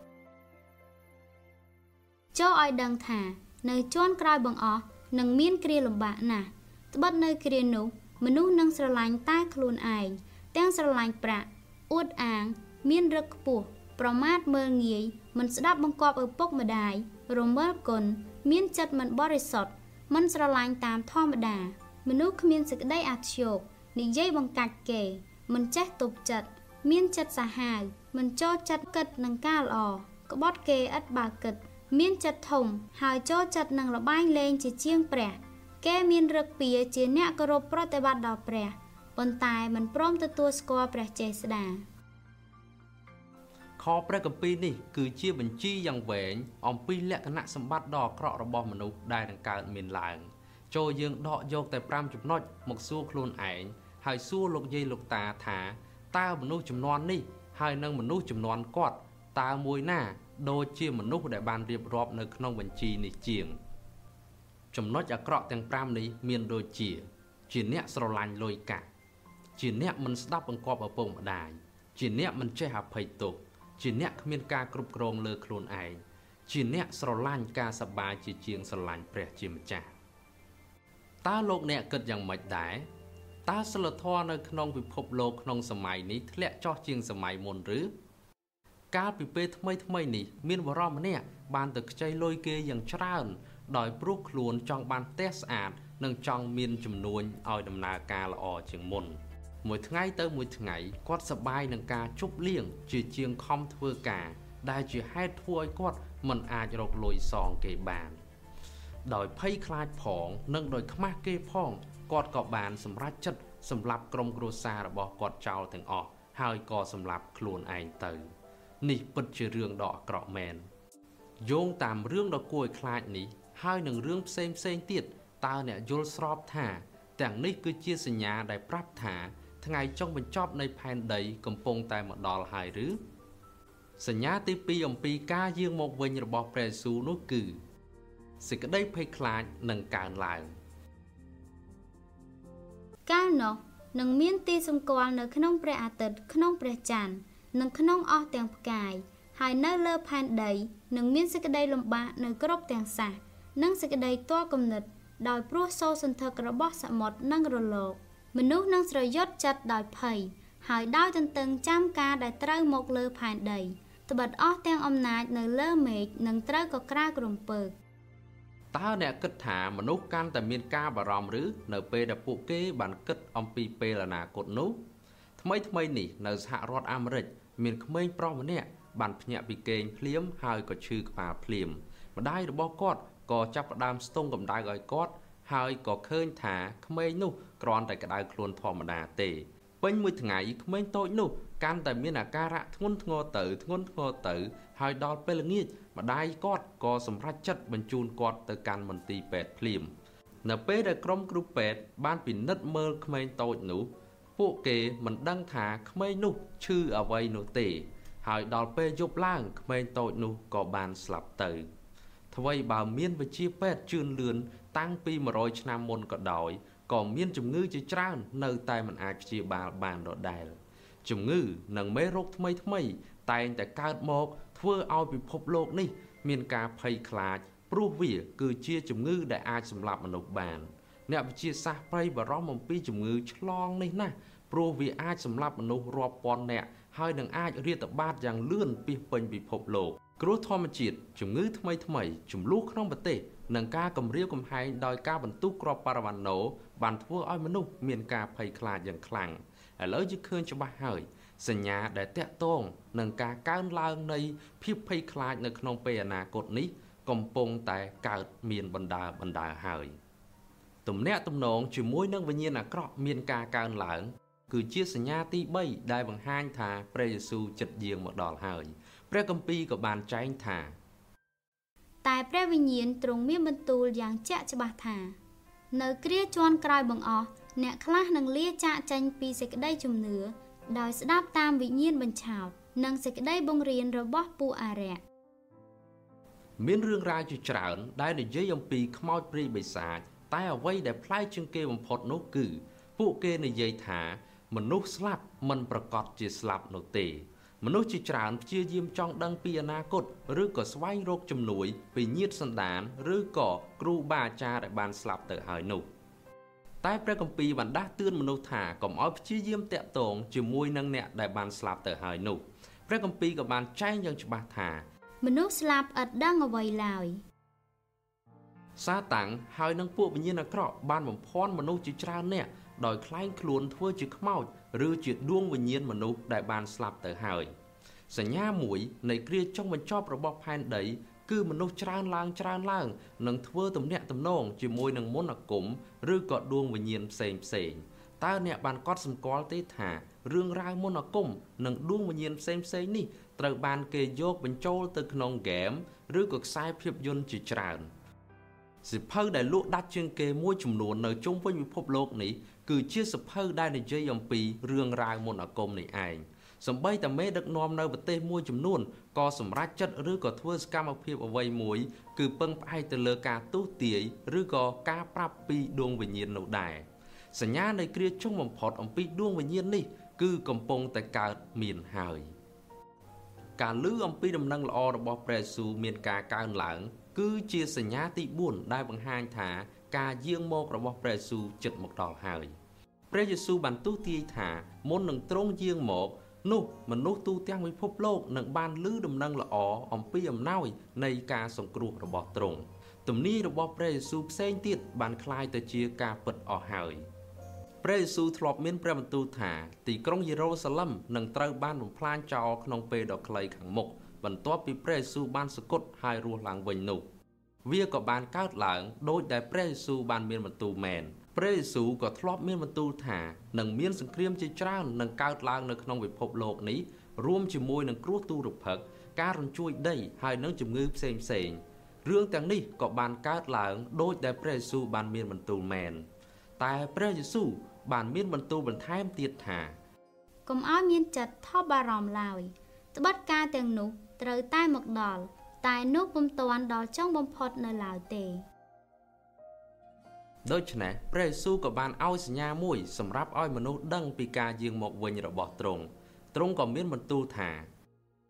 ចូលឲ្យដឹងថានៅជាន់ក្រោយបង្អស់នឹងមានគ្រាលំបាកណាស់ត្បិតនៅគ្រានោះមនុស្សនឹងស្រឡាញ់តែខ្លួនឯងទាំងស្រឡាញ់ប្រាក់អួតអាងមានរឹកខ្ពស់ប្រមាថមើលងាយមិនស្ដាប់បង្គាប់ឪពុកម្ដាយរមិលគុណមានចិត្តមិនបរិសុទ្ធមិនស្រឡាញ់តាមធម្មតាមនុស្សគ្មានសេចក្តីអធ្យោកនិយាយបង្កាច់គេមិនចេះទប់ចិត្តមានចិត្តសាហាវមិនចូលចិត្តគិតនឹងការល្អក្បត់គេឥតបើគិតមានចិត្តធំហើយចូលចិត្តនឹងលបែងលេងជាជាងព្រះគេមានរឹកពីជាអ្នកគោរពប្រតិបត្តិដល់ព្រះប៉ុន្តែមិនព្រមទទួលស្គាល់ព្រះចេស្តាខព្រះគម្ពីរនេះគឺជាបញ្ជីយ៉ាងវែងអំពីលក្ខណៈសម្បត្តិដ៏អាក្រក់របស់មនុស្សដែលនឹងកើតមានឡើងចូលយើងដកយកតែប្រាំចំណុចមកសួរខ្លួនឯងហើយសួរលោកយាយលោកតាថាតើមនុស្សចំនួននេះហើយនឹងមនុស្សចំនួនគាត់តើមួយណាដូចជាមនុស្សដែលបានរៀបរាប់នៅក្នុងបញ្ជីនេះជាងចំណុចអាក្រក់ទាំងប្រាំនេះមានដូចជាជាអ្នកស្រឡាញ់លុយកាក់ជាអ្នកមិនស្ដាប់បង្គាប់ឪពុកម្ដាយជាអ្នកមិនចេះអភ័យទោសជាអ្នកគ្មានការគ្រប់គ្រងលើខ្លួនឯងជាអ្នកស្រឡាញ់ការសប្បាយជាជាងស្រឡាញ់ព្រះជាម្ចាស់តើលោកអ្នកគិតយ៉ាងម៉េចដែរតើសិលធម៌នៅក្នុងពិភពលោកក្នុងសម័យនេះធ្លាក់ចុះជាងសម័យមុនឬកាលពីពេលថ្មីថ្មីនេះមានបរិមម្នាក់បានទៅខ្ចីលុយគេយ៉ាងច្រើនដោយព្រោះខ្លួនចង់បានផ្ទះស្អាតនិងចង់មានចំនួនឲ្យដំណើរការល្អជាងមុនមួយថ្ងៃទៅមួយថ្ងៃគាត់សប្បាយនឹងការជប់លៀងជាជាងខំធ្វើការដែលជាហេតុធ្វើឲ្យគាត់មិនអាចរកលុយសងគេបានដោយភ័យខ្លាចផងនិងដោយខ្មាស់គេផងគាត់ក៏បានសម្រេចចិត្តសម្លាប់ក្រុមគ្រួសាររបស់គាត់ចោលទាំងអស់ហើយក៏សម្លាប់ខ្លួនឯងទៅនេះពិតជារឿងដ៏អាក្រក់មែនយោងតាមរឿងដ៏គួរឲ្យខ្លាចនេះហើយនឹងរឿងផ្សេងផ្សេងទៀតតើអ្នកយល់ស្របថាទាំងនេះគឺជាសញ្ញាដែលប្រាប់ថាថ្ងៃចុងបញ្ចប់នៃផែនដីកំពុងតែមកដល់ហើយឬសញ្ញាទីពីរអំពីការយាងមកវិញរបស់ព្រះយេស៊ូវនោះគឺសេចក្តីភ័យខ្លាចនឹងកើនឡើងកាលនោះនឹងមានទីសម្គាល់នៅក្នុងព្រះអាទិត្យក្នុងព្រះច័ន្ទនិងក្នុងអស់ទាំងផ្កាយហើយនៅលើផែនដីនឹងមានសេចក្តីលំបាកនៅគ្រប់ទាំងសាសនិងសេចក្តីទាល់គំនិតដោយព្រោះសូរសន្ធឹករបស់សមុទ្រនិងរលកមនុស្សនឹងស្រយុតចិត្តដោយភ័យហើយដោយទន្ទឹងចាំការដែលត្រូវមកលើផែនដីត្បិតអស់ទាំងអំណាចនៅលើមេឃនឹងត្រូវកក្រាលក្រំពើកតើអ្នកគិតថាមនុស្សកាន់តែមានការបារម្ភឬនៅពេលដែលពួកគេបានគិតអំពីពេលអនាគតនោះថ្មីថ្មីនេះនៅសហរដ្ឋអាមេរិកមានក្មេងប្រុសម្នាក់បានភ្ញាក់ពីគេងភ្លាមហើយក៏ឈឺក្បាលភ្លាមម្ដាយរបស់គាត់ក៏ចាប់ផ្ដើមស្ទង់កម្ដៅឲ្យគាត់ហើយក៏ឃើញថាក្មេងនោះគ្រាន់តែក្ដៅខ្លួនធម្មតាទេពេញមួយថ្ងៃក្មេងតូចនោះកាន់តែមានអាការៈធ្ងន់ធ្ងរទៅធ្ងន់ធ្ងរទៅហើយដល់ពេលល្ងាចម្ដាយគាត់ក៏សម្រេចចិត្តបញ្ជូនគាត់ទៅកាន់មន្ទីរពេទ្យភ្លាមនៅពេលដែលក្រុមគ្រូពេទ្យបានពិនិត្យមើលក្មេងតូចនោះពួកគេមិនដឹងថាក្មេងនោះឈឺអ្វីនោះទេហើយដល់ពេលយប់ឡើងក្មេងតូចនោះក៏បានស្លាប់ទៅថ្មីបើមានវិជ្ជាពេទ្យជឿនលឿនតាំងពីមួយរយឆ្នាំមុនក៏ដោយក៏មានជំងឺជាច្រើននៅតែមិនអាចព្យាបាលបានដដែលជំងឺនិងមេរោគថ្មីថ្មីតែងតែកើតមកធ្វើឲ្យពិភពលោកនេះមានការភ័យខ្លាចព្រោះវាគឺជាជំងឺដែលអាចសម្លាប់មនុស្សបានអ្នកវិទ្យាសាស្ត្រប្រៃបារម្ភអំពីជំងឺឆ្លងនេះណាស់ព្រោះវាអាចសម្លាប់មនុស្សរាប់ពាន់នាក់ហើយនឹងអាចរាតត្បាតយ៉ាងលឿនពាសពេញពិភពលោកគ្រោះធម្មជាតិជំងឺថ្មីថ្មីចំនួនក្នុងប្រទេសនិងការគំរាមកំហែងដោយការបន្ទុះគ្រាប់ប៉ារ៉ាវ៉ាណូបានធ្វើឲ្យមនុស្សមានការភ័យខ្លាចយ៉ាងខ្លាំងឥឡូវយើងឃើញច្បាស់ហើយសញ្ញាដែលតាក់ទងនឹងការកើនឡើងនៃភាពភ័យខ្លាចនៅក្នុងពេលអនាគតនេះកំពុងតែកើតមានបណ្ដាបណ្ដាហើយទំនាក់ទំនងជាមួយនឹងវិញ្ញាណអាក្រក់មានការកើនឡើងគឺជាសញ្ញាទីបីដែលបង្ហាញថាព្រះយេស៊ូវជិតយាងមកដល់ហើយព្រះគម្ពីរក៏បានចែងថាតែព្រះវិញ្ញាណទ្រង់មានបន្ទូលយ៉ាងជាក់ច្បាស់ថានៅគ្រាជាន់ក្រោយបង្អស់អ្នកខ្លះនឹងលាចាកចេញពីសេចក្តីជំនឿដោយស្ដាប់តាមវិញ្ញាណបញ្ឆោតនិងសេចក្តីបង្រៀនរបស់ពួកអារក្សមានរឿងរ៉ាវជាច្រើនដែលនិយាយអំពីខ្មោចព្រាយបិសាចតែអ្វីដែលប្លែកជាងគេបំផុតនោះគឺពួកគេនិយាយថាមនុស្សស្លាប់មិនប្រកាសជាស្លាប់នោះទេមនុស្សជាច្រើនព្យាយាមចង់ដឹងពីអនាគតឬក៏ស្វែងរកជំនួយពីញាតិសន្តានឬក៏គ្រូបាអាចារ្យដែលបានស្លាប់ទៅហើយនោះតែព្រះគម្ពីរបានដាស់តឿនមនុស្សថាកុំឲ្យព្យាយាមតាក់ទងជាមួយនឹងអ្នកដែលបានស្លាប់ទៅហើយនោះព្រះគម្ពីរក៏បានចែងយ៉ាងច្បាស់ថាមនុស្សស្លាប់ឥតដឹងអ្វីឡើយសាតាំងហើយនឹងពួកវិញ្ញាណអាក្រក់បានបំភាន់មនុស្សជាច្រើននាក់ដោយក្លែងខ្លួនធ្វើជាខ្មោចឬជាដួងវិញ្ញាណមនុស្សដែលបានស្លាប់ទៅហើយសញ្ញាមួយនៃគ្រាចុងបញ្ចប់របស់ផែនដីគឺមនុស្សច្រើនឡើងច្រើនឡើងនឹងធ្វើទំនាក់ទំនងជាមួយនឹងមន្តអាគមឬក៏ដួងវិញ្ញាណផ្សេងផ្សេងតើអ្នកបានកត់សម្គាល់ទេថារឿងរ៉ាវមន្តអាគមនិងដួងវិញ្ញាណផ្សេងផ្សេងនេះត្រូវបានគេយកបញ្ចូលទៅក្នុងហ្គេមឬក៏ខ្សែភាពយន្តជាច្រើនសិភៅដែលលក់ដាច់ជាងគេមួយចំនួននៅជុំវិញពិភពលោកនេះគឺជាសិភៅដែលនិយាយអំពីរឿងរ៉ាវមន្តអាគមនេះឯងសម្បីតែមេដឹកនាំនៅប្រទេសមួយចំនួនក៏សម្រេចចិត្តឬក៏ធ្វើសកម្មភាពអ្វីមួយគឺពឹងផ្អែកទៅលើការទស្សន៍ទាយឬក៏ការប្រាប់ពីដួងវិញ្ញាណនោះដែរសញ្ញានៃគ្រាចុងបំផុតអំពីដួងវិញ្ញាណនេះគឺកំពុងតែកើតមានហើយការឮអំពីដំណឹងល្អរបស់ព្រះយេស៊ូវមានការកើនឡើងគឺជាសញ្ញាទីបួនដែលបង្ហាញថាការយាងមករបស់ព្រះយេស៊ូវជិតមកដល់ហើយព្រះយេស៊ូវបានទស្សន៍ទាយថាមុននឹងទ្រង់យាងមកនោះមនុស្សទូទាំងពិភពលោកនឹងបានឮដំណឹងល្អអំពីអំណោយនៃការសង្គ្រោះរបស់ទ្រង់ទំនាយរបស់ព្រះយេស៊ូវផ្សេងទៀតបានคล้ายទៅជាការពិតអស់ហើយព្រះយេស៊ូវធ្លាប់មានព្រះបន្ទូលថាទីក្រុងយេរូសាឡិមនឹងត្រូវបានបំផ្លាញចោលក្នុងពេលដ៏ខ្លីខាងមុខបន្ទាប់ពីព្រះយេស៊ូវបានសគត់ហើយរស់ឡើងវិញនោះវាក៏បានកើតឡើងដោយដែលព្រះយេស៊ូវបានមានបន្ទូលមែនព្រះយេស៊ូវក៏ធ្លាប់មានបន្ទូលថានឹងមានសង្គ្រាមជាច្រើននឹងកើតឡើងនៅក្នុងពិភពលោកនេះរួមជាមួយនឹងគ្រោះទូរភឹកការរញ្ជួយដីហើយនឹងជំងឺផ្សេងផ្សេងរឿងទាំងនេះក៏បានកើតឡើងដោយដែលព្រះយេស៊ូវបានមានបន្ទូលមែនតែព្រះយេស៊ូវបានមានបន្ទូលបន្ថែមទៀតថាកុំឲ្យមានចិត្តថប់បារម្ភឡើយត្បិតការទាំងនោះត្រូវតែមកដល់តែនោះពុំទាន់ដល់ចុងបំផុតនៅឡើយទេដូច្នេះព្រះយេស៊ូវក៏បានឲ្យសញ្ញាមួយសម្រាប់ឲ្យមនុស្សដឹងពីការយាងមកវិញរបស់ទ្រង់ទ្រង់ក៏មានបន្ទូលថា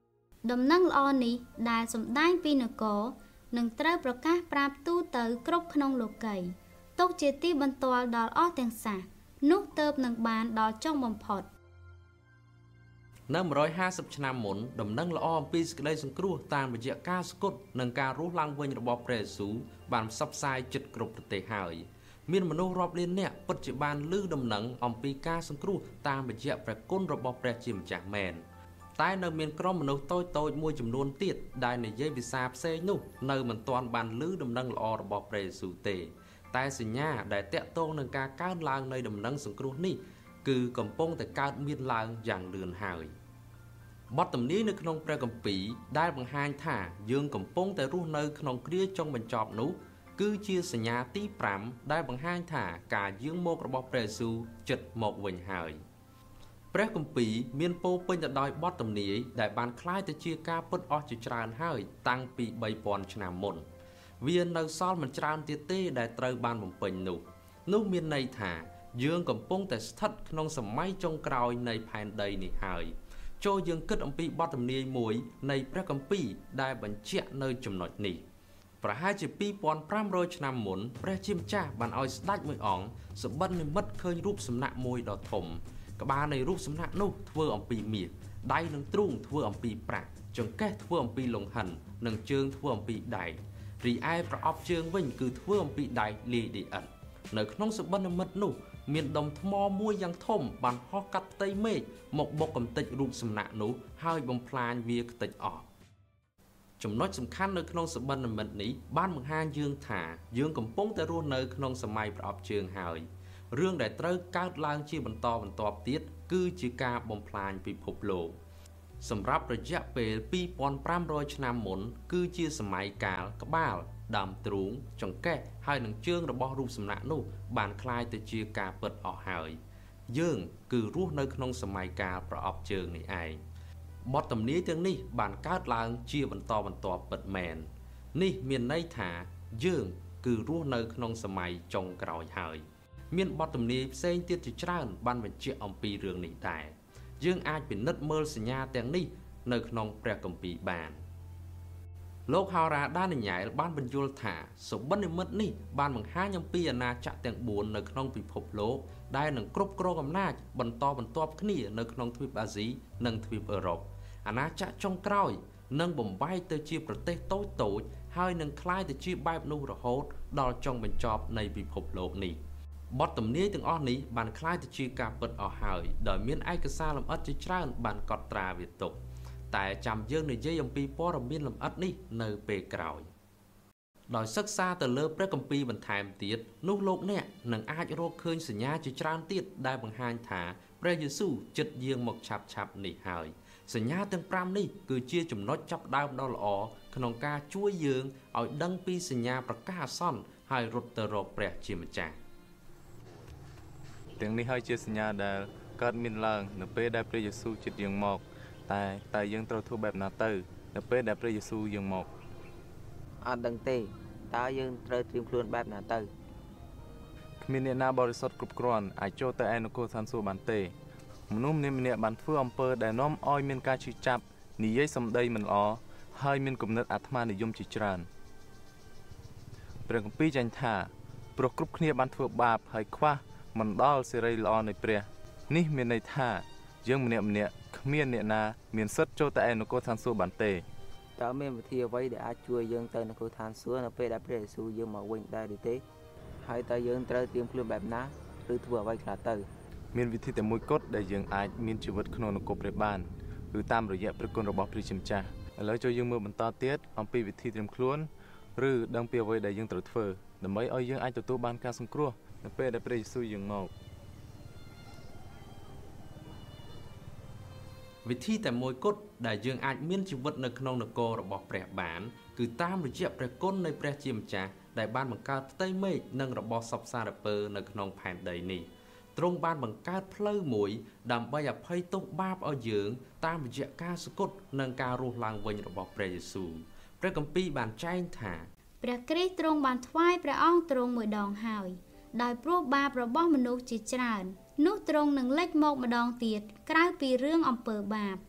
ដំណឹងល្អនេះដែលសម្ដែងពីនគរនឹងត្រូវប្រកាសប្រាប់ទូទៅគ្រប់ក្នុងលោកីទុកជាទីបន្ទាល់ដល់អស់ទាំងសះនោះទើបនឹងបានដល់ចុងបំផុតនៅmột trămห้าสิบឆ្នាំមុនដំណឹងល្អអំពីសេចក្តីសង្គ្រោះតាមរយៈការស្គត់និងការរស់ឡើងវិញរបស់ព្រះយេស៊ូវបានផ្សព្វផ្សាយជិតគ្រប់ប្រទេសហើយមានមនុស្សរាប់លាននាក់ពិតជាបានឮដំណឹងអំពីការសង្គ្រោះតាមរយៈព្រះគុណរបស់ព្រះជាម្ចាស់មែនតែនៅមានក្រុមមនុស្សតូចតូចមួយចំនួនទៀតដែលនិយាយភាសាផ្សេងនោះនៅមិនទាន់បានឮដំណឹងល្អរបស់ព្រះយេស៊ូវទេតែសញ្ញាដែលតាក់ទងនឹងការកើនឡើងនៃដំណឹងសង្គ្រោះនេះគឺកំពុងតែកើតមានឡើងយ៉ាងលឿនហើយបទទំនាយនៅក្នុងព្រះគម្ពីរដែលបង្ហាញថាយើងកំពុងតែរស់នៅក្នុងគ្រាចុងបញ្ចប់នោះគឺជាសញ្ញាទីប្រាំដែលបង្ហាញថាការយាងមករបស់ព្រះយេស៊ូវជិតមកវិញហើយព្រះគម្ពីរមានពោរពេញទៅដោយបទទំនាយដែលបានคล้ายទៅជាការពិតអស់ជាច្រើនហើយតាំងពីបីពាន់ឆ្នាំមុនវានៅសល់មិនច្រើនទៀតទេដែលត្រូវបានបំពេញនោះនោះមានន័យថាយើងកំពុងតែស្ថិតក្នុងសម័យចុងក្រោយនៃផែនដីនេះហើយចូលយើងគិតអំពីបទទំនាយមួយនៃព្រះគម្ពីរដែលបញ្ជាក់នៅចំណុចនេះប្រហែលជាពីរពាន់ប្រាំរយឆ្នាំមុនព្រះជាម្ចាស់បានឲ្យស្ដេចមួយអង្គសម្បិតនិមិត្តឃើញរូបសំណាកមួយដ៏ធំក្បាលនៃរូបសំណាកនោះធ្វើអំពីមាសដៃនិងទ្រូងធ្វើអំពីប្រាក់ចង្កេះធ្វើអំពីលង្ហិននិងជើងធ្វើអំពីដែករីឯប្រអប់ជើងវិញគឺធ្វើអំពីដែកលាយដីឥដ្ឋនៅក្នុងសម្បិតនិមិត្តនោះមានដុំថ្មមួយយ៉ាងធំបានហោះកាត់ផ្ទៃមេឃមកបុកកំទេចរូបសំណាកនោះហើយបំផ្លាញវាខ្ទេចអស់ចំណុចសំខាន់នៅក្នុងសម្បិតនិមិត្តនេះបានបង្ហាញយើងថាយើងកំពុងតែរស់នៅក្នុងសម័យប្រអប់ជើងហើយរឿងដែលត្រូវកើតឡើងជាបន្តបន្ទាប់ទៀតគឺជាការបំផ្លាញពិភពលោកសម្រាប់រយៈពេលពីរពាន់ប្រាំរយឆ្នាំមុនគឺជាសម័យកាលក្បាលដើមទ្រូងចង្កេះហើយនឹងជើងរបស់រូបសំណាកនោះបានคล้ายទៅជាការពិតអស់ហើយយើងគឺរស់នៅក្នុងសម័យកាលប្រអប់ជើងនេះឯងបទទំនាយទាំងនេះបានកើតឡើងជាបន្តបន្ទាប់ពិតមែននេះមានន័យថាយើងគឺរស់នៅក្នុងសម័យចុងក្រោយហើយមានបទទំនាយផ្សេងទៀតជាច្រើនបានបញ្ជាក់អំពីរឿងនេះដែរយើងអាចពិនិត្យមើលសញ្ញាទាំងនេះនៅក្នុងព្រះគម្ពីរបានលោកហោរាដានីយ៉ែលបានបញ្យល់ថាសុបិននិមិត្តនេះបានបង្ហាញអំពីអាណាចក្រទាំងបួននៅក្នុងពិភពលោកដែលនឹងគ្រប់គ្រងអំណាចបន្តបន្ទាប់គ្នានៅក្នុងទ្វីបអាស៊ីនិងទ្វីបអឺរ៉ុបអាណាចក្រចុងក្រោយនឹងបំបែកទៅជាប្រទេសតូចតូចហើយនឹងคล้ายទៅជាបែបនោះរហូតដល់ចុងបញ្ចប់នៃពិភពលោកនេះបទទំនាយទាំងអស់នេះបានคล้ายទៅជាការពិតអស់ហើយដោយមានឯកសារលម្អិតជាច្រើនបានកត់ត្រាវាទុកតែចាំយើងនិយាយអំពីព័ត៌មានលម្អិតនេះនៅពេលក្រោយដោយសិក្សាទៅលើព្រះគម្ពីរបន្ថែមទៀតនោះលោកអ្នកនឹងអាចរកឃើញសញ្ញាជាច្រើនទៀតដែលបង្ហាញថាព្រះយេស៊ូវជិតយាងមកឆាប់ឆាប់នេះហើយសញ្ញាទាំងប្រាំនេះគឺជាចំណុចចាប់ដើមដ៏ល្អក្នុងការជួយយើងឲ្យដឹងពីសញ្ញាប្រកាសអាសន្នហើយរត់ទៅរកព្រះជាម្ចាស់ទាំងនេះហើយជាសញ្ញាដែលកើតមានឡើងនៅពេលដែលព្រះយេស៊ូវជិតយាងមកតែតែយើងត្រូវធ្វើបែបណាទៅនៅពេលដែលព្រះយេស៊ូវយាងមកអត់ដឹងទេតើយើងត្រូវត្រៀមខ្លួនបែបណាទៅគ្មានអ្នកណាបរិសុទ្ធគ្រប់គ្រាន់អាចចូលទៅឯនគរឋានសួគ៌បានទេមនុស្សម្នាក់ម្នាក់បានធ្វើអំពើដែលនាំឲ្យមានការឈឺចាប់និយាយសម្ដីមិនល្អហើយមានគំនិតអាត្មានិយមជាច្រើនព្រះគម្ពីរចែងថាព្រោះគ្រប់គ្នាបានធ្វើបាបហើយខ្វះមិនដល់សេរីល្អនៃព្រះនេះមានន័យថាយើងម្នាក់ម្នាក់គ្មានអ្នកណាមានសិទ្ធិចូលទៅឯនគរឋានសួគ៌បានទេតើមានវិធីអ្វីដែលអាចជួយយើងទៅនគរឋានសួគ៌នៅពេលដែលព្រះយេស៊ូវយាងមកវិញដែរឬទេហើយតើយើងត្រូវត្រៀមខ្លួនបែបណាឬធ្វើអ្វីខ្លះទៅមានវិធីតែមួយគត់ដែលយើងអាចមានជីវិតក្នុងនគរព្រះបានគឺតាមរយៈព្រះគុណរបស់ព្រះជាម្ចាស់ឥឡូវចូលយើងមើលបន្តទៀតអំពីវិធីត្រៀមខ្លួនឬដឹងពីអ្វីដែលយើងត្រូវធ្វើដើម្បីឲ្យយើងអាចទទួលបានការសង្គ្រោះនៅពេលដែលព្រះយេស៊ូវយាងមកវិធីតែមួយគត់ដែលយើងអាចមានជីវិតនៅក្នុងនគររបស់ព្រះបានគឺតាមរយៈព្រះគុណនៃព្រះជាម្ចាស់ដែលបានបង្កើតផ្ទៃមេឃនិងរបស់សព្វសារពើនៅក្នុងផែនដីនេះទ្រង់បានបង្កើតផ្លូវមួយដើម្បីអភ័យទោសបាបឲ្យយើងតាមរយៈការសគត់និងការរស់ឡើងវិញរបស់ព្រះយេស៊ូវព្រះគម្ពីរបានចែងថាព្រះគ្រីស្ទទ្រង់បានថ្វាយព្រះអង្គទ្រង់មួយដងហើយដោយព្រោះបាបរបស់មនុស្សជាច្រើននោះទ្រង់នឹងលេចមកម្ដងទៀតក្រៅពីរឿងអំពើបាប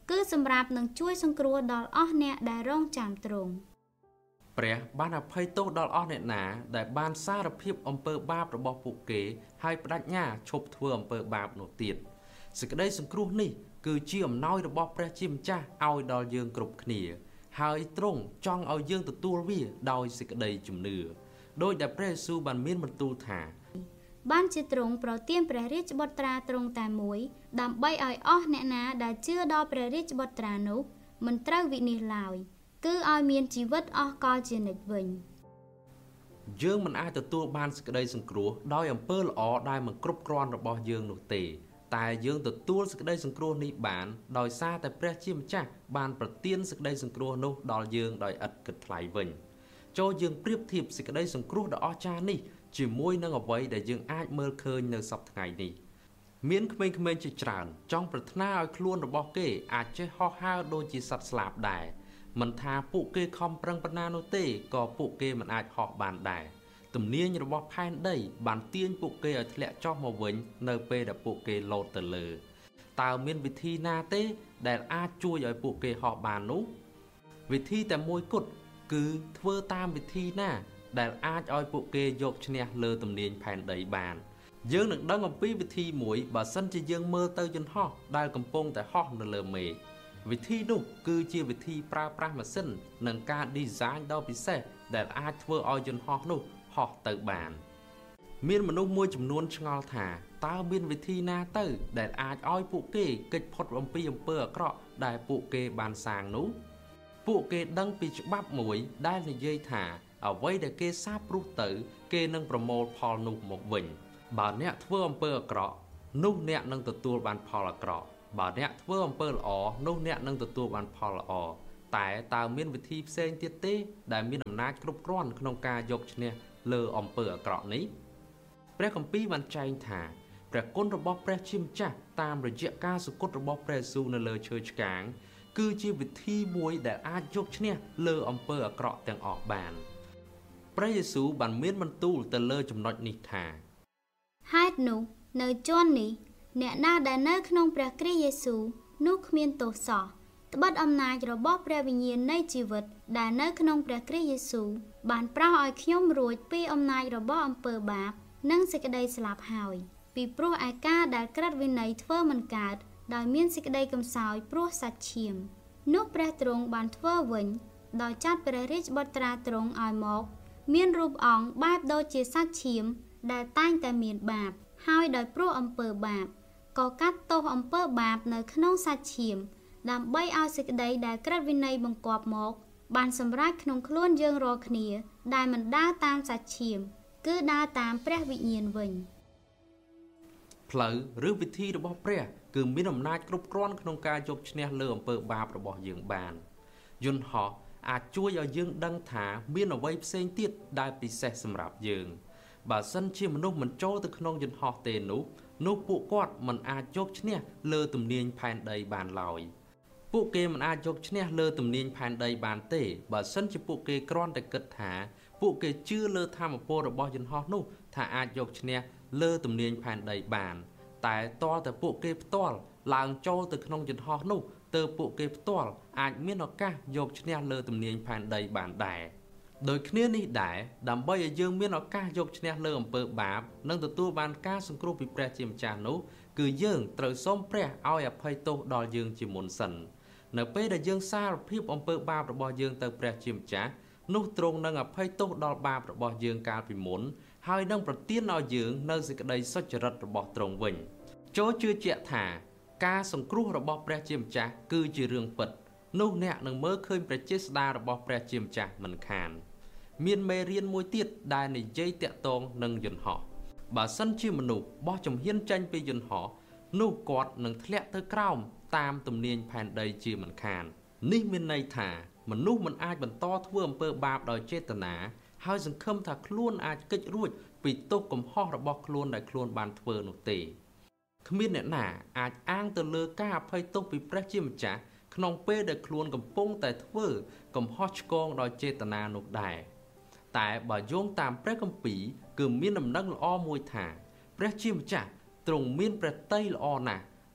គឺសម្រាប់នឹងជួយសង្គ្រោះដល់អស់អ្នកដែលរងចាំទ្រង់ព្រះបានអភ័យទោសដល់អស់អ្នកណាដែលបានសារភាពអំពើបាបរបស់ពួកគេហើយបដិញ្ញាឈប់ធ្វើអំពើបាបនោះទៀតសេចក្តីសង្គ្រោះនេះគឺជាអំណោយរបស់ព្រះជាម្ចាស់ឲ្យដល់យើងគ្រប់គ្នាហើយទ្រង់ចង់ឲ្យយើងទទួលវាដោយសេចក្តីជំនឿដោយដែលព្រះយេស៊ូវបានមានបន្ទូលថាបានជាទ្រង់ប្រទានព្រះរាជបុត្រាទ្រង់តែមួយដើម្បីឲ្យអស់អ្នកណាដែលជឿដល់ព្រះរាជបុត្រានោះមិនត្រូវវិនាសឡើយគឺឲ្យមានជីវិតអស់កលជានិច្ចវិញយើងមិនអាចទទួលបានសេចក្តីសង្គ្រោះដោយអំពើល្អដែលមិនគ្រប់គ្រាន់របស់យើងនោះទេតែយើងទទួលសេចក្តីសង្គ្រោះនេះបានដោយសារតែព្រះជាម្ចាស់បានប្រទានសេចក្តីសង្គ្រោះនោះដល់យើងដោយឥតគិតថ្លៃវិញចូលយើងប្រៀបធៀបសេចក្តីសង្គ្រោះដ៏អស្ចារ្យនេះជាមួយនឹងអ្វីដែលយើងអាចមើលឃើញនៅសប្តាហ៍នេះមានក្មេងៗជាច្រើនចង់ប្រាថ្នាឲ្យខ្លួនរបស់គេអាចចេះហោះហើរដូចជាសត្វស្លាបដែរមិនថាពួកគេខំប្រឹងប៉ុណ្ណានោះទេក៏ពួកគេមិនអាចហោះបានដែរទំនាញរបស់ផែនដីបានទាញពួកគេឲ្យធ្លាក់ចុះមកវិញនៅពេលដែលពួកគេលោតទៅលើតើមានវិធីណាទេដែលអាចជួយឲ្យពួកគេហោះបាននោះវិធីតែមួយគត់គឺធ្វើតាមវិធីណាដែលអាចឲ្យពួកគេយកឈ្នះលើទំនាញផែនដីបានយើងនឹងដឹងអំពីវិធីមួយបើសិនជាយើងមើលទៅយន្តហោះដែលកំពុងតែហោះនៅលើមេឃវិធីនោះគឺជាវិធីប្រើប្រាស់ម៉ាស៊ីននិងការ design ដ៏ពិសេសដែលអាចធ្វើឲ្យយន្តហោះនោះហោះទៅបានមានមនុស្សមួយចំនួនឆ្ងល់ថាតើមានវិធីណាទៅដែលអាចឲ្យពួកគេគេចផុតអំពីអំពើអាក្រក់ដែលពួកគេបានសាងនោះពួកគេដឹងពីច្បាប់មួយដែលនិយាយថាអ្វីដែលគេសាបព្រោះទៅគេនឹងប្រមូលផលនោះមកវិញបើអ្នកធ្វើអំពើអាក្រក់នោះអ្នកនឹងទទួលបានផលអាក្រក់បើអ្នកធ្វើអំពើល្អនោះអ្នកនឹងទទួលបានផលល្អតែតើមានវិធីផ្សេងទៀតទេដែលមានអំណាចគ្រប់គ្រាន់ក្នុងការយកឈ្នះលើអំពើអាក្រក់នេះព្រះគម្ពីរបានចែងថាព្រះគុណរបស់ព្រះជាម្ចាស់តាមរយៈការសុគតរបស់ព្រះយេស៊ូវនៅលើឈើឆ្កាងគឺជាវិធីមួយដែលអាចយកឈ្នះលើអំពើអាក្រក់ទាំងអស់បានព្រះយេស៊ូវបានមានបន្ទូលទៅលើចំណុចនេះថាហេតុនោះនៅជាន់នេះអ្នកណាដែលនៅក្នុងព្រះគ្រីស្ទយេស៊ូវនោះគ្មានទោសសោះត្បិតអំណាចរបស់ព្រះវិញ្ញាណនៃជីវិតដែលនៅក្នុងព្រះគ្រីស្ទយេស៊ូវបានប្រោសឲ្យខ្ញុំរួចពីអំណាចរបស់អំពើបាបនិងសេចក្តីស្លាប់ហើយពីព្រោះឯការដែលក្រឹតវិន័យធ្វើមិនកើតដោយមានសេចក្តីកំសោយព្រោះសាច់ឈាមនោះព្រះទ្រង់បានធ្វើវិញដោយចាត់ព្រះរាជបុត្រាទ្រង់ឲ្យមកមានរូបអង្គបែបដូចជាសាច់ឈាមដែលតែងតែមានបាបហើយដោយព្រោះអំពើបាបក៏កាត់ទោសអំពើបាបនៅក្នុងសាច់ឈាមដើម្បីឲ្យសេចក្តីដែលក្រឹតវិន័យបង្គាប់មកបានសម្រេចក្នុងខ្លួនយើងរាល់គ្នាដែលមិនដើរតាមសាច់ឈាមគឺដើរតាមព្រះវិញ្ញាណវិញផ្លូវឬវិធីរបស់ព្រះគឺមានអំណាចគ្រប់គ្រាន់ក្នុងការយកឈ្នះលើអំពើបាបរបស់យើងបានយន្តហោះអាចជួយឲ្យយើងដឹងថាមានអ្វីផ្សេងទៀតដែលពិសេសសម្រាប់យើងបើសិនជាមនុស្សមិនចូលទៅក្នុងយន្តហោះទេនោះនោះពួកគាត់មិនអាចយកឈ្នះលើទំនាញផែនដីបានឡើយពួកគេមិនអាចយកឈ្នះលើទំនាញផែនដីបានទេបើសិនជាពួកគេគ្រាន់តែគិតថាពួកគេជឿលើធម៌ពលរបស់យន្តហោះនោះថាអាចយកឈ្នះលើទំនាញផែនដីបានតែតើតែពួកគេផ្ទាល់ឡើងចូលទៅក្នុងយន្តហោះនោះទើបពួកគេផ្ទាល់អាចមានឱកាសយកឈ្នះលើទំនាញផែនដីបានដែរដោយគ្នានេះដែរដើម្បីឲ្យយើងមានឱកាសយកឈ្នះលើអំពើបាបនិងទទួលបានការសង្គ្រោះពីព្រះជាម្ចាស់នោះគឺយើងត្រូវសូមព្រះឲ្យអភ័យទោសដល់យើងជាមុនសិននៅពេលដែលយើងសារភាពអំពើបាបរបស់យើងទៅព្រះជាម្ចាស់នោះទ្រង់នឹងអភ័យទោសដល់បាបរបស់យើងកាលពីមុនហើយនឹងប្រទានឲ្យយើងនៅសេចក្តីសុចរិតរបស់ទ្រង់វិញចូលជឿជាក់ថាការសង្គ្រោះរបស់ព្រះជាម្ចាស់គឺជារឿងពិតនោះអ្នកនឹងមើលឃើញព្រះចេស្តារបស់ព្រះជាម្ចាស់មិនខានមានមេរៀនមួយទៀតដែលនិយាយតាក់ទងនឹងយន្តហោះបើសិនជាមនុស្សបោះជំហានចេញពីយន្តហោះនោះគាត់នឹងធ្លាក់ទៅក្រោមតាមទំនាញផែនដីជាមិនខាននេះមានន័យថាមនុស្សមិនអាចបន្តធ្វើអំពើបាបដោយចេតនាហើយសង្ឃឹមថាខ្លួនអាចគេចរួចពីទោសកំហុសរបស់ខ្លួនដែលខ្លួនបានធ្វើនោះទេគ្មានអ្នកណាអាចអាងទៅលើការអភ័យទោសពីព្រះជាម្ចាស់ក្នុងពេលដែលខ្លួនកំពុងតែធ្វើកំហុសឆ្គងដោយចេតនានោះដែរតែបើយោងតាមព្រះគម្ពីរគឺមានដំណឹងល្អមួយថាព្រះជាម្ចាស់ទ្រង់មានព្រះទ័យល្អណាស់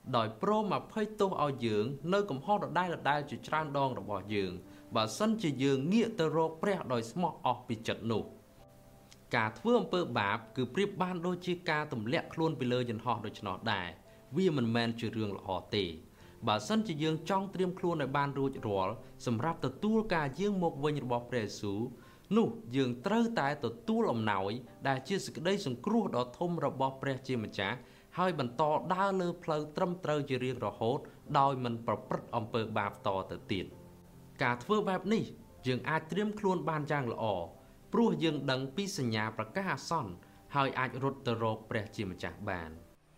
ដោយព្រមអភ័យទោសឲ្យយើងនៅកំហុសដដែលដដែលជាច្រើនដងរបស់យើងបើសិនជាយើងងាកទៅរកព្រះដោយស្មោះអស់ពីចិត្តនោះការធ្វើអំពើបាបគឺប្រៀបបានដូចជាការទម្លាក់ខ្លួនពីលើយន្តហោះដូច្នោះដែរវាមិនមែនជារឿងល្អទេបើសិនជាយើងចង់ត្រៀមខ្លួនឲ្យបានរួចរាល់សម្រាប់ទទួលការយាងមកវិញរបស់ព្រះយេស៊ូវនោះយើងត្រូវតែទទួលអំណោយដែលជាសេចក្តីសង្គ្រោះដ៏ធំរបស់ព្រះជាម្ចាស់ហើយបន្តដើរលើផ្លូវត្រឹមត្រូវជារៀងរហូតដោយមិនប្រព្រឹត្តអំពើបាបតទៅទៀតការធ្វើបែបនេះយើងអាចត្រៀមខ្លួនបានយ៉ាងល្អព្រោះយើងដឹងពីសញ្ញាប្រកាសអាសន្នហើយអាចរត់ទៅរកព្រះជាម្ចាស់បាន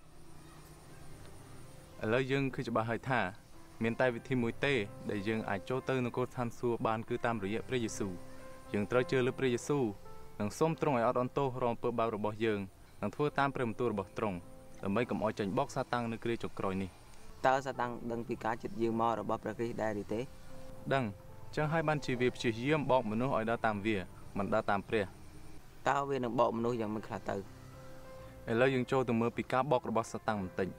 ឥឡូវយើងគឺច្បាស់ហើយថាមានតែវិធីមួយទេដែលយើងអាចចូលទៅនគរឋានសួគ៌បានគឺតាមរយៈព្រះយេស៊ូវយើងត្រូវជឿលើព្រះយេស៊ូវនិងសូមទ្រង់ឲ្យអត់អន់ទោសរំអំពើបាបរបស់យើងនិងធ្វើតាមព្រះបន្ទូលរបស់ទ្រង់ដើម្បីកុំឲ្យចាញ់បោកសាតាំងនៅគ្រាចុងក្រោយនេះតើសាតាំងដឹងពីការចិត្តយាងមករបស់ព្រះគ្រីស្ទដែរឬទេដឹងចឹងហើយបានជាវាព្យាយាមបោកមនុស្សឲ្យដើរតាមវាមិនដើរតាមព្រះតើវានឹងបោកមនុស្សយ៉ាងម៉េចខ្លះទៅឥឡូវយើងចូលទៅមើលពីការបោករបស់សាតាំងបន្តិច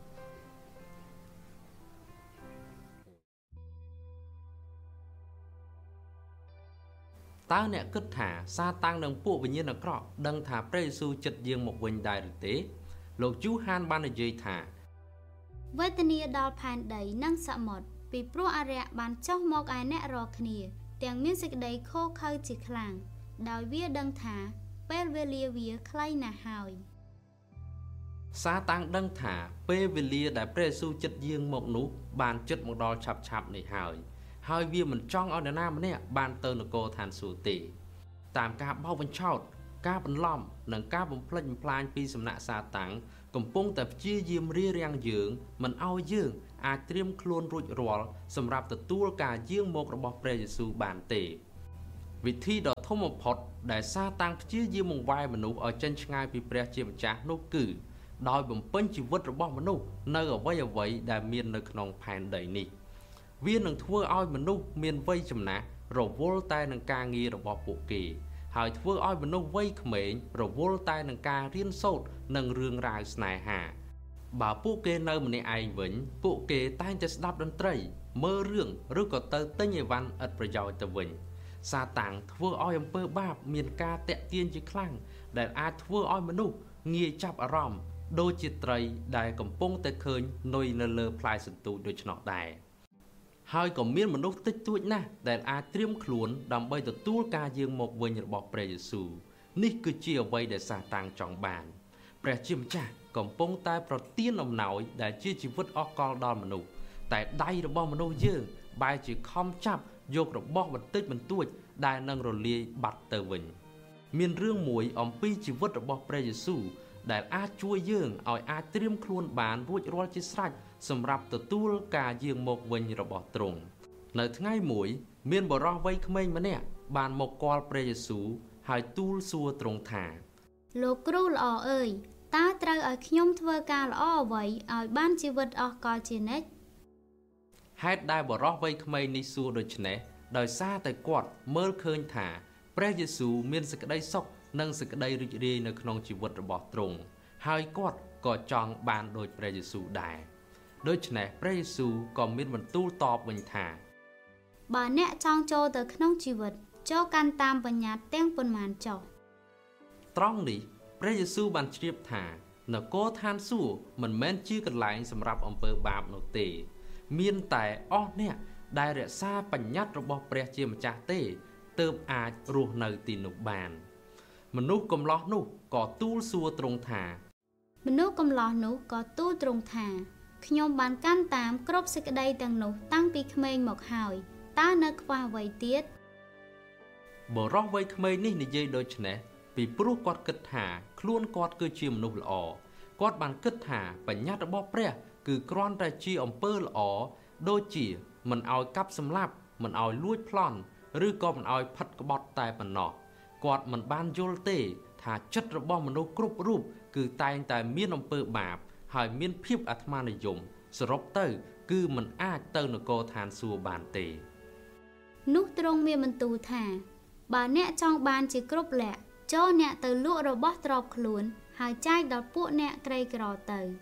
តើអ្នកគិតថាសាតាំងនិងពួកវិញ្ញាណអាក្រក់ដឹងថាព្រះយេស៊ូវចិត្តយាងមកវិញដែរឬទេលោកយូហានបាននិយាយថាវេទនាដល់ផែនដីនិងសមុទ្រពីព្រោះអរិយបានចុះមកឯអ្នករាល់គ្នាទាំងមានសេចក្តីខូខើជាខ្លាំងដោយវាដឹងថាពេលវេលាវាខ្លីណាស់ហើយសាតាំងដឹងថាពេលវេលាដែលព្រះយេស៊ូវចិត្តយាងមកនោះបានជិតមកដល់ឆាប់ឆាប់នេះហើយហើយវាមិនចង់ឲ្យនរណាម្នាក់បានទៅនគរឋានសួគ៌ទេតាមការបោកបញ្ឆោតការបន្លំនិងការបំផ្លិចបំផ្លាញពីសំណាក់សាតាំងកំពុងតែព្យាយាមរារាំងយើងមិនឲ្យយើងអាចត្រៀមខ្លួនរួចរាល់សម្រាប់ទទួលការយាងមករបស់ព្រះយេស៊ូវបានទេវិធីដ៏ធំបំផុតដែលសាតាំងព្យាយាមបង្វែរមនុស្សឲ្យចេញឆ្ងាយពីព្រះជាម្ចាស់នោះគឺដោយបំពេញជីវិតរបស់មនុស្សនៅអ្វីអ្វីដែលមាននៅក្នុងផែនដីនេះវានឹងធ្វើឲ្យមនុស្សមានវ័យចំណាស់រវល់តែនឹងការងាររបស់ពួកគេហើយធ្វើឲ្យមនុស្សវ័យក្មេងរវល់តែនឹងការរៀនសូត្រនិងរឿងរ៉ាវស្នេហាបើពួកគេនៅម្នាក់ឯងវិញពួកគេតែងតែស្ដាប់តន្ត្រីមើលរឿងឬក៏ទៅទិញអីវ៉ាន់ឥតប្រយោជន៍ទៅវិញសាតាំងធ្វើឲ្យអំពើបាបមានការតាក់ទាញជាខ្លាំងដែលអាចធ្វើឲ្យមនុស្សងាយចាប់អារម្មណ៍ដូចជាត្រីដែលកំពុងតែឃើញនុយនៅលើផ្លែសន្ទូចដូច្នោះដែរហើយក៏មានមនុស្សតិចតួចណាស់ដែលអាចត្រៀមខ្លួនដើម្បីទទួលការយាងមកវិញរបស់ព្រះយេស៊ូវនេះគឺជាអ្វីដែលសាតាំងចង់បានព្រះជាម្ចាស់កំពុងតែប្រទានអំណោយដែលជាជីវិតអស់កលដល់មនុស្សតែដៃរបស់មនុស្សយើងបែរជាខំចាប់យករបស់បន្តិចបន្តួចដែលនឹងរលាយបាត់ទៅវិញមានរឿងមួយអំពីជីវិតរបស់ព្រះយេស៊ូវដែលអាចជួយយើងឲ្យអាចត្រៀមខ្លួនបានរួចរាល់ជាស្រេចសម្រាប់ទទួលការយាងមកវិញរបស់ទ្រង់នៅថ្ងៃមួយមានបុរសវ័យក្មេងម្នាក់បានមកគាល់ព្រះយេស៊ូវហើយទូលសួរទ្រង់ថាលោកគ្រូល្អអើយតើត្រូវឲ្យខ្ញុំធ្វើការល្អអ្វីឲ្យបានជីវិតអស់កលជានិច្ចហេតុដែលបុរសវ័យក្មេងនេះសួរដូច្នេះដោយសារតែគាត់មើលឃើញថាព្រះយេស៊ូវមានសេចក្តីសុខនិងសេចក្តីរីករាយនៅក្នុងជីវិតរបស់ទ្រង់ហើយគាត់ក៏ចង់បានដូចព្រះយេស៊ូវដែរដូច្នេះព្រះយេស៊ូវក៏មានបន្ទូលតបវិញថាបើអ្នកចង់ចូលទៅក្នុងជីវិតចូលកាន់តាមបញ្ញត្តិទាំងប៉ុន្មានចុះត្រង់នេះព្រះយេស៊ូវបានជ្រាបថានគរឋានសួគ៌មិនមែនជាកន្លែងសម្រាប់អំពើបាបនោះទេមានតែអស់អ្នកដែលរក្សាបញ្ញត្តិរបស់ព្រះជាម្ចាស់ទេទើបអាចរស់នៅទីនោះបានមនុស្សកំឡោះនោះក៏ទូលសួរទ្រង់ថាមនុស្សកំឡោះនោះក៏ទូលទ្រង់ថាខ្ញុំបានកាន់តាមគ្រប់សេចក្តីទាំងនោះតាំងពីក្មេងមកហើយតើនៅខ្វះអ្វីទៀតបុរសវ័យក្មេងនេះនិយាយដូច្នេះពីព្រោះគាត់គិតថាខ្លួនគាត់គឺជាមនុស្សល្អគាត់បានគិតថាបញ្ញត្តិរបស់ព្រះគឺគ្រាន់តែជាអំពើល្អដូចជាមិនឲ្យកាប់សម្លាប់មិនឲ្យលួចប្លន់ឬក៏មិនឲ្យផិតក្បត់តែប៉ុណ្ណោះគាត់មិនបានយល់ទេថាចិត្តរបស់មនុស្សគ្រប់រូបគឺតែងតែមានអំពើបាបហើយមានភាពអាត្មានិយមសរុបទៅគឺមិនអាចទៅនគរឋានសួគ៌បានទេនោះទ្រង់មានបន្ទូលថាបើអ្នកចង់បានជាគ្រប់លក្ខចូលអ្នកទៅលក់របស់ទ្រព្យខ្លួនហើយចែកដល់ពួកអ្នកក្រីក្រទៅ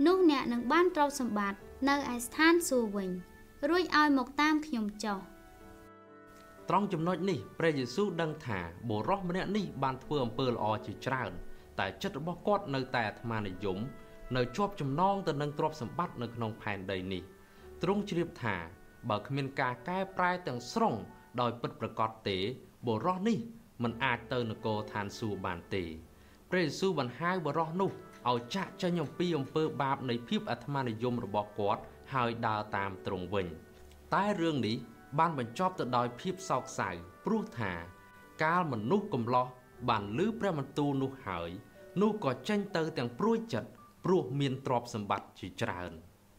នោះអ្នកនឹងបានទ្រព្យសម្បត្តិនៅឯស្ថានសួគ៌វិញរួចឲ្យមកតាមខ្ញុំចុះត្រង់ចំណុចនេះព្រះយេស៊ូវដឹងថាបុរសម្នាក់នេះបានធ្វើអំពើល្អជាច្រើនតែចិត្តរបស់គាត់នៅតែអាត្មានិយមនៅជាប់ចំណងទៅនឹងទ្រព្យសម្បត្តិនៅក្នុងផែនដីនេះទ្រង់ជ្រាបថាបើគ្មានការកែប្រែទាំងស្រុងដោយពិតប្រាកដទេបុរសនេះមិនអាចទៅនគរឋានសួគ៌បានទេព្រះយេស៊ូវបានហៅបុរសនោះឲ្យចាកចេញអំពីអំពើបាបនៃភាពអាត្មានិយមរបស់គាត់ហើយដើរតាមទ្រង់វិញតែរឿងនេះបានបញ្ចប់ទៅដោយភាពសោកសៅព្រោះថាកាលមនុស្សកំឡោះបានឮព្រះបន្ទូលនោះហើយនោះក៏ចេញទៅទាំងព្រួយចិត្តព្រោះមានទ្រព្យសម្បត្តិជាច្រើន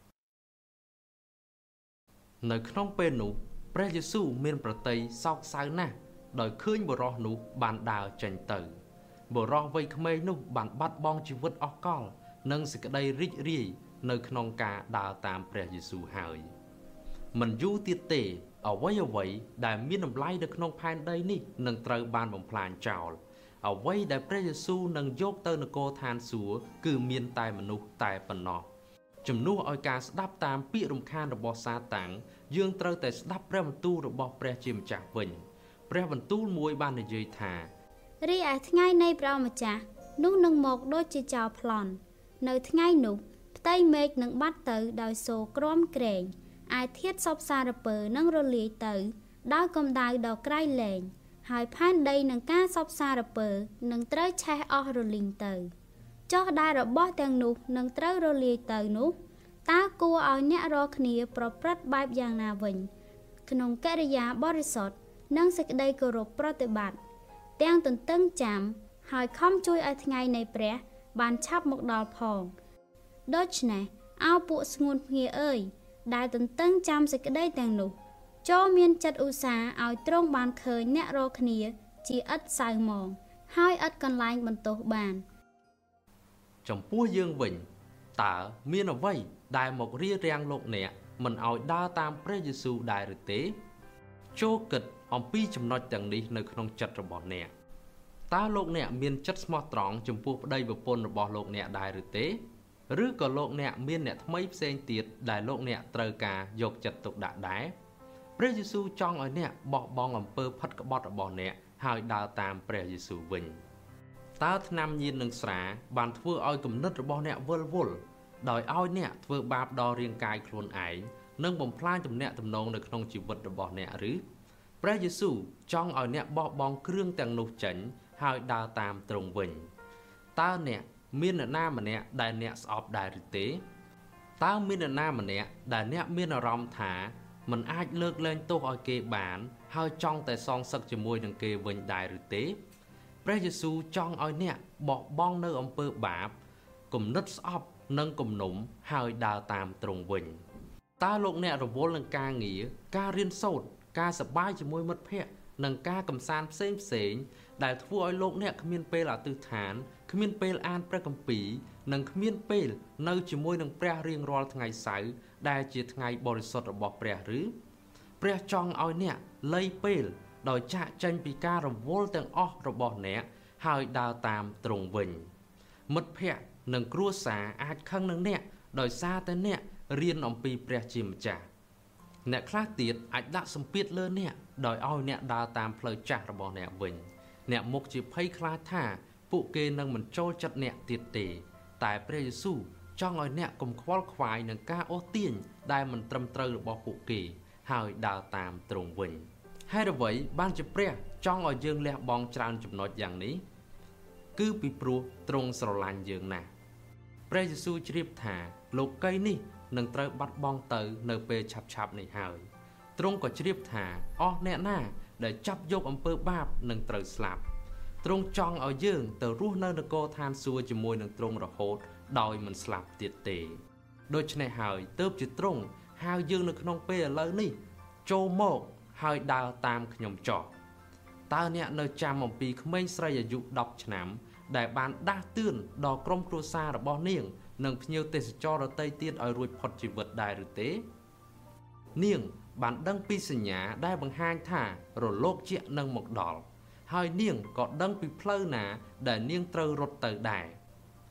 នៅក្នុងពេលនោះព្រះយេស៊ូវមានប្រតិយសោកសៅណាស់ដោយឃើញបុរសនោះបានដើរចេញទៅបុរសវ័យក្មេងនោះបានបាត់បង់ជីវិតអស់កលនិងសេចក្តីរីករាយនៅក្នុងការដើរតាមព្រះយេស៊ូវហើយមិនយូរទៀតទេអ្វីអ្វីដែលមានតម្លៃនៅក្នុងផែនដីនេះនឹងត្រូវបានបំផ្លាញចោលអ្វីដែលព្រះយេស៊ូវនឹងយកទៅនគរឋានសួគ៌គឺមានតែមនុស្សតែប៉ុណ្ណោះជំនួសឲ្យការស្ដាប់តាមពាក្យរំខានរបស់សាតាំងយើងត្រូវតែស្ដាប់ព្រះបន្ទូលរបស់ព្រះជាម្ចាស់វិញព្រះបន្ទូលមួយបាននិយាយថារីឯថ្ងៃនៃព្រះអង្គម្ចាស់នោះនឹងមកដូចជាចោរប្លន់នៅថ្ងៃនោះផ្ទៃមេឃនឹងបាត់ទៅដោយសូរក្រំក្រែងឯធាតុសពសារពើនឹងរលាយទៅដោយកម្ដៅដ៏ក្រៃលែងហើយផែនដីនឹងការសពសារពើនឹងត្រូវឆេះអស់រលីងទៅចុះដែលរបស់ទាំងនោះនឹងត្រូវរលាយទៅនោះតើគួរឲ្យអ្នករាល់គ្នាប្រព្រឹត្តបែបយ៉ាងណាវិញក្នុងកិរិយាបរិសុទ្ធនិងសេចក្តីគោរពប្រតិបត្តិទាំងទន្ទឹងចាំហើយខំជួយឲ្យថ្ងៃនៃព្រះបានឆាប់មកដល់ផងដូច្នេះអោពួកស្ងួនភ្ងាអើយដែលទន្ទឹងចាំសេចក្តីទាំងនោះចូលមានចិត្តឧស្សាហ៍ឲ្យទ្រង់បានឃើញអ្នករាល់គ្នាជាឥតសៅហ្មងហើយឥតកន្លែងបន្ទោសបានចំពោះយើងវិញតើមានអ្វីដែលមករារាំងលោកអ្នកមិនឲ្យដើរតាមព្រះយេស៊ូវដែរឬទេចូលគិតអំពីចំណុចទាំងនេះនៅក្នុងចិត្តរបស់អ្នកតើលោកអ្នកមានចិត្តស្មោះត្រង់ចំពោះប្តីប្រពន្ធរបស់លោកអ្នកដែរឬទេឬក៏លោកអ្នកមានអ្នកថ្មីផ្សេងទៀតដែលលោកអ្នកត្រូវការយកចិត្តទុកដាក់ដែរព្រះយេស៊ូវចង់ឲ្យអ្នកបោះបង់អំពើផិតក្បត់របស់អ្នកហើយដើរតាមព្រះយេស៊ូវវិញតើថ្នាំញៀននិងស្រាបានធ្វើឲ្យគំនិតរបស់អ្នកវិលវល់ដោយឲ្យអ្នកធ្វើបាបដល់រាងកាយខ្លួនឯងនិងបំផ្លាញទំនាក់ទំនងនៅក្នុងជីវិតរបស់អ្នកឬព្រះយេស៊ូវចង់ឲ្យអ្នកបោះបង់គ្រឿងទាំងនោះចេញហើយដើរតាមទ្រង់វិញតើអ្នកមានអ្នកណាម្នាក់ដែលអ្នកស្អប់ដែរឬទេតើមានអ្នកណាម្នាក់ដែលអ្នកមានអារម្មណ៍ថាមិនអាចលើកលែងទោសឲ្យគេបានហើយចង់តែសងសឹកជាមួយនឹងគេវិញដែរឬទេព្រះយេស៊ូវចង់ឲ្យអ្នកបោះបង់នៅអំពើបាបគំនិតស្អប់និងគំនុំហើយដើរតាមទ្រង់វិញតើលោកអ្នករវល់នឹងការងារការរៀនសូត្រការសប្បាយជាមួយមិត្តភ័ក្តិនិងការកម្សាន្តផ្សេងផ្សេងដែលធ្វើឲ្យលោកអ្នកគ្មានពេលអធិដ្ឋានគ្មានពេលអានព្រះគម្ពីរនិងគ្មានពេលនៅជាមួយនឹងព្រះរៀងរាល់ថ្ងៃសៅរ៍ដែលជាថ្ងៃបរិសុទ្ធរបស់ព្រះឬព្រះចង់ឲ្យអ្នកលៃពេលដោយចាកចេញពីការរវល់ទាំងអស់របស់អ្នកហើយដើរតាមទ្រង់វិញមិត្តភ័ក្តិនិងគ្រួសារអាចខឹងនឹងអ្នកដោយសារតែអ្នករៀនអំពីព្រះជាម្ចាស់អ្នកខ្លះទៀតអាចដាក់សម្ពាធលើអ្នកដោយឲ្យអ្នកដើរតាមផ្លូវចាស់របស់អ្នកវិញអ្នកមុខជាភ័យខ្លាចថាពួកគេនឹងមិនចូលចិត្តអ្នកទៀតទេតែព្រះយេស៊ូវចង់ឲ្យអ្នកកុំខ្វល់ខ្វាយនឹងការអូសទាញដែលមិនត្រឹមត្រូវរបស់ពួកគេហើយដើរតាមទ្រង់វិញហេតុអ្វីបានជាព្រះចង់ឲ្យយើងលះបង់ច្រើនចំណុចយ៉ាងនេះគឺពីព្រោះទ្រង់ស្រឡាញ់យើងណាស់ព្រះយេស៊ូវជ្រាបថាលោកីយ៍នេះនឹងត្រូវបាត់បង់ទៅនៅពេលឆាប់ឆាប់នេះហើយទ្រង់ក៏ជ្រាបថាអស់អ្នកណាដែលចាប់យកអំពើបាបនឹងត្រូវស្លាប់ទ្រង់ចង់ឲ្យយើងទៅរស់នៅនគរឋានសួគ៌ជាមួយនឹងទ្រង់រហូតដោយមិនស្លាប់ទៀតទេដូច្នេះហើយទើបជាទ្រង់ហៅយើងនៅក្នុងពេលឥឡូវនេះចូលមកហើយដើរតាមខ្ញុំចុះតើអ្នកនៅចាំអំពីក្មេងស្រីអាយុដប់ឆ្នាំដែលបានដាស់តឿនដល់ក្រុមគ្រួសាររបស់នាងនិងភ្ញៀវទេសចរដទៃទៀតឲ្យរួចផុតជីវិតដែរឬទេនាងបានដឹងពីសញ្ញាដែលបង្ហាញថារលកជានឹងមកដល់ហើយនាងក៏ដឹងពីផ្លូវណាដែលនាងត្រូវរត់ទៅដែរហ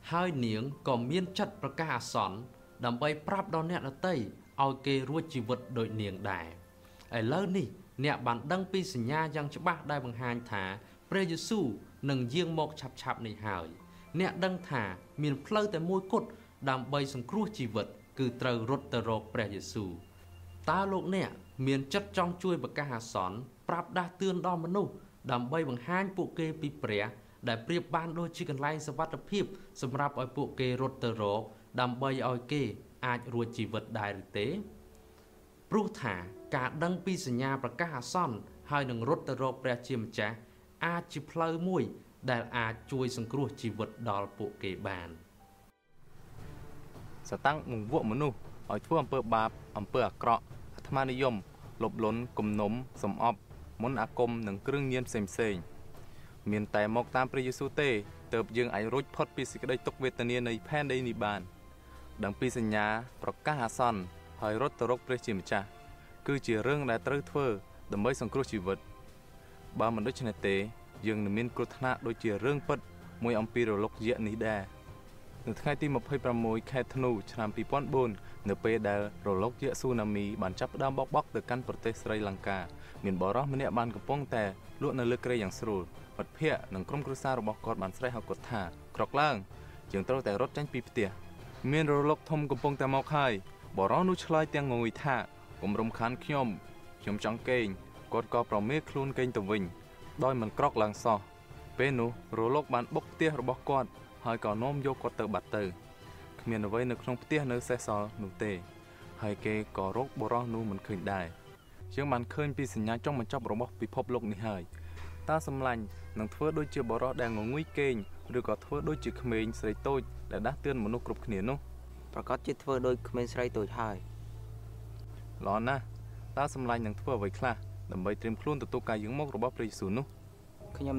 ហើយនាងក៏មានចិត្តប្រកាសអាសន្នដើម្បីប្រាប់ដល់អ្នកដទៃឲ្យគេរួចជីវិតដូចនាងដែរឥឡូវនេះអ្នកបានដឹងពីសញ្ញាយ៉ាងច្បាស់ដែលបង្ហាញថាព្រះយេស៊ូវនឹងយាងមកឆាប់ឆាប់នេះហើយអ្នកដឹងថាមានផ្លូវតែមួយគត់ដើម្បីសង្គ្រោះជីវិតគឺត្រូវរត់ទៅរកព្រះយេស៊ូវតើលោកអ្នកមានចិត្តចង់ជួយប្រកាសអាសន្នប្រាប់ដាស់តឿនដល់មនុស្សដើម្បីបង្ហាញពួកគេពីព្រះដែលប្រៀបបានដូចជាកន្លែងសុវត្ថិភាពសម្រាប់ឲ្យពួកគេរត់ទៅរកដើម្បីឲ្យគេអាចរួចជីវិតដែរឬទេព្រោះថាការដឹងពីសញ្ញាប្រកាសអាសន្នហើយនឹងរត់ទៅរកព្រះជាម្ចាស់អាចជាផ្លូវមួយដែលអាចជួយសង្គ្រោះជីវិតដល់ពួកគេបានសតាំងបង្វក់មនុស្សឲ្យធ្វើអំពើបាបអំពើអាក្រក់អាត្មានិយមលុបលន់គំនុំសំអប់មន្តអាគមនិងគ្រឿងញៀនផ្សេងផ្សេងមានតែមកតាមព្រះយេស៊ូវទេទើបយើងអាចរួចផុតពីសេចក្តីទុក្ខវេទនានៃផែនដីនេះបានដឹងពីសញ្ញាប្រកាសអាសន្នហើយរត់ទៅរកព្រះជាម្ចាស់គឺជារឿងដែលត្រូវធ្វើដើម្បីសង្គ្រោះជីវិតបើមិនដូច្នេះទេយើងនឹងមានគ្រោះថ្នាក់ដូចជារឿងពិតមួយអំពីរលកយក្សនេះដែរនៅថ្ងៃទីម្ភៃប្រាំមួយខែធ្នូឆ្នាំពីរពាន់បួននៅពេលដែលរលកយក្សស៊ូណាមីបានចាប់ផ្ដើមបោកបក់ទៅកាន់ប្រទេសស្រីលង្កាមានបរិសម្នាក់បានកំពុងតែលក់នៅលើគ្រែយ៉ាងស្រួលមិត្តភ័ក្តិនិងក្រុមគ្រួសាររបស់គាត់បានស្រែកហៅគាត់ថាក្រកឡើងយើងត្រូវតែរត់ចេញពីផ្ទះមានរលកធំកំពុងតែមកហើយបរិសនោះឆ្លើយទាំងងងុយថាកុំរំខានខ្ញុំខ្ញុំចង់គេងគាត់ក៏ប្រមេខ្លួនកេងទៅវិញដោយមិនក្រកឡើងសោះពេលនោះរលកបានបុកផ្ទះរបស់គាត់ហើយក៏នាំយកគាត់ទៅបាត់ទៅគ្មានអ្វីនៅក្នុងផ្ទះនៅសេសសល់នោះទេហើយគេក៏រកបរិសនោះមិនឃើញដែរយើងបានឃើញពីសញ្ញាចុងបញ្ចប់របស់ពិភពលោកនេះហើយតើសម្លាញ់នឹងធ្វើដូចជាបរិសដែលងងុយគេងឬក៏ធ្វើដូចជាក្មេងស្រីតូចដែលដាស់តឿនមនុស្សគ្រប់គ្នានោះប្រកាសជាធ្វើដូចក្មេងស្រីតូចហើយល្អណាស់តើសម្លាញ់នឹងធ្វើអ្វីខ្លះដើម្បីត្រៀមខ្លួនទទួលការយាងមករបស់ព្រះយេស៊ូវនោះ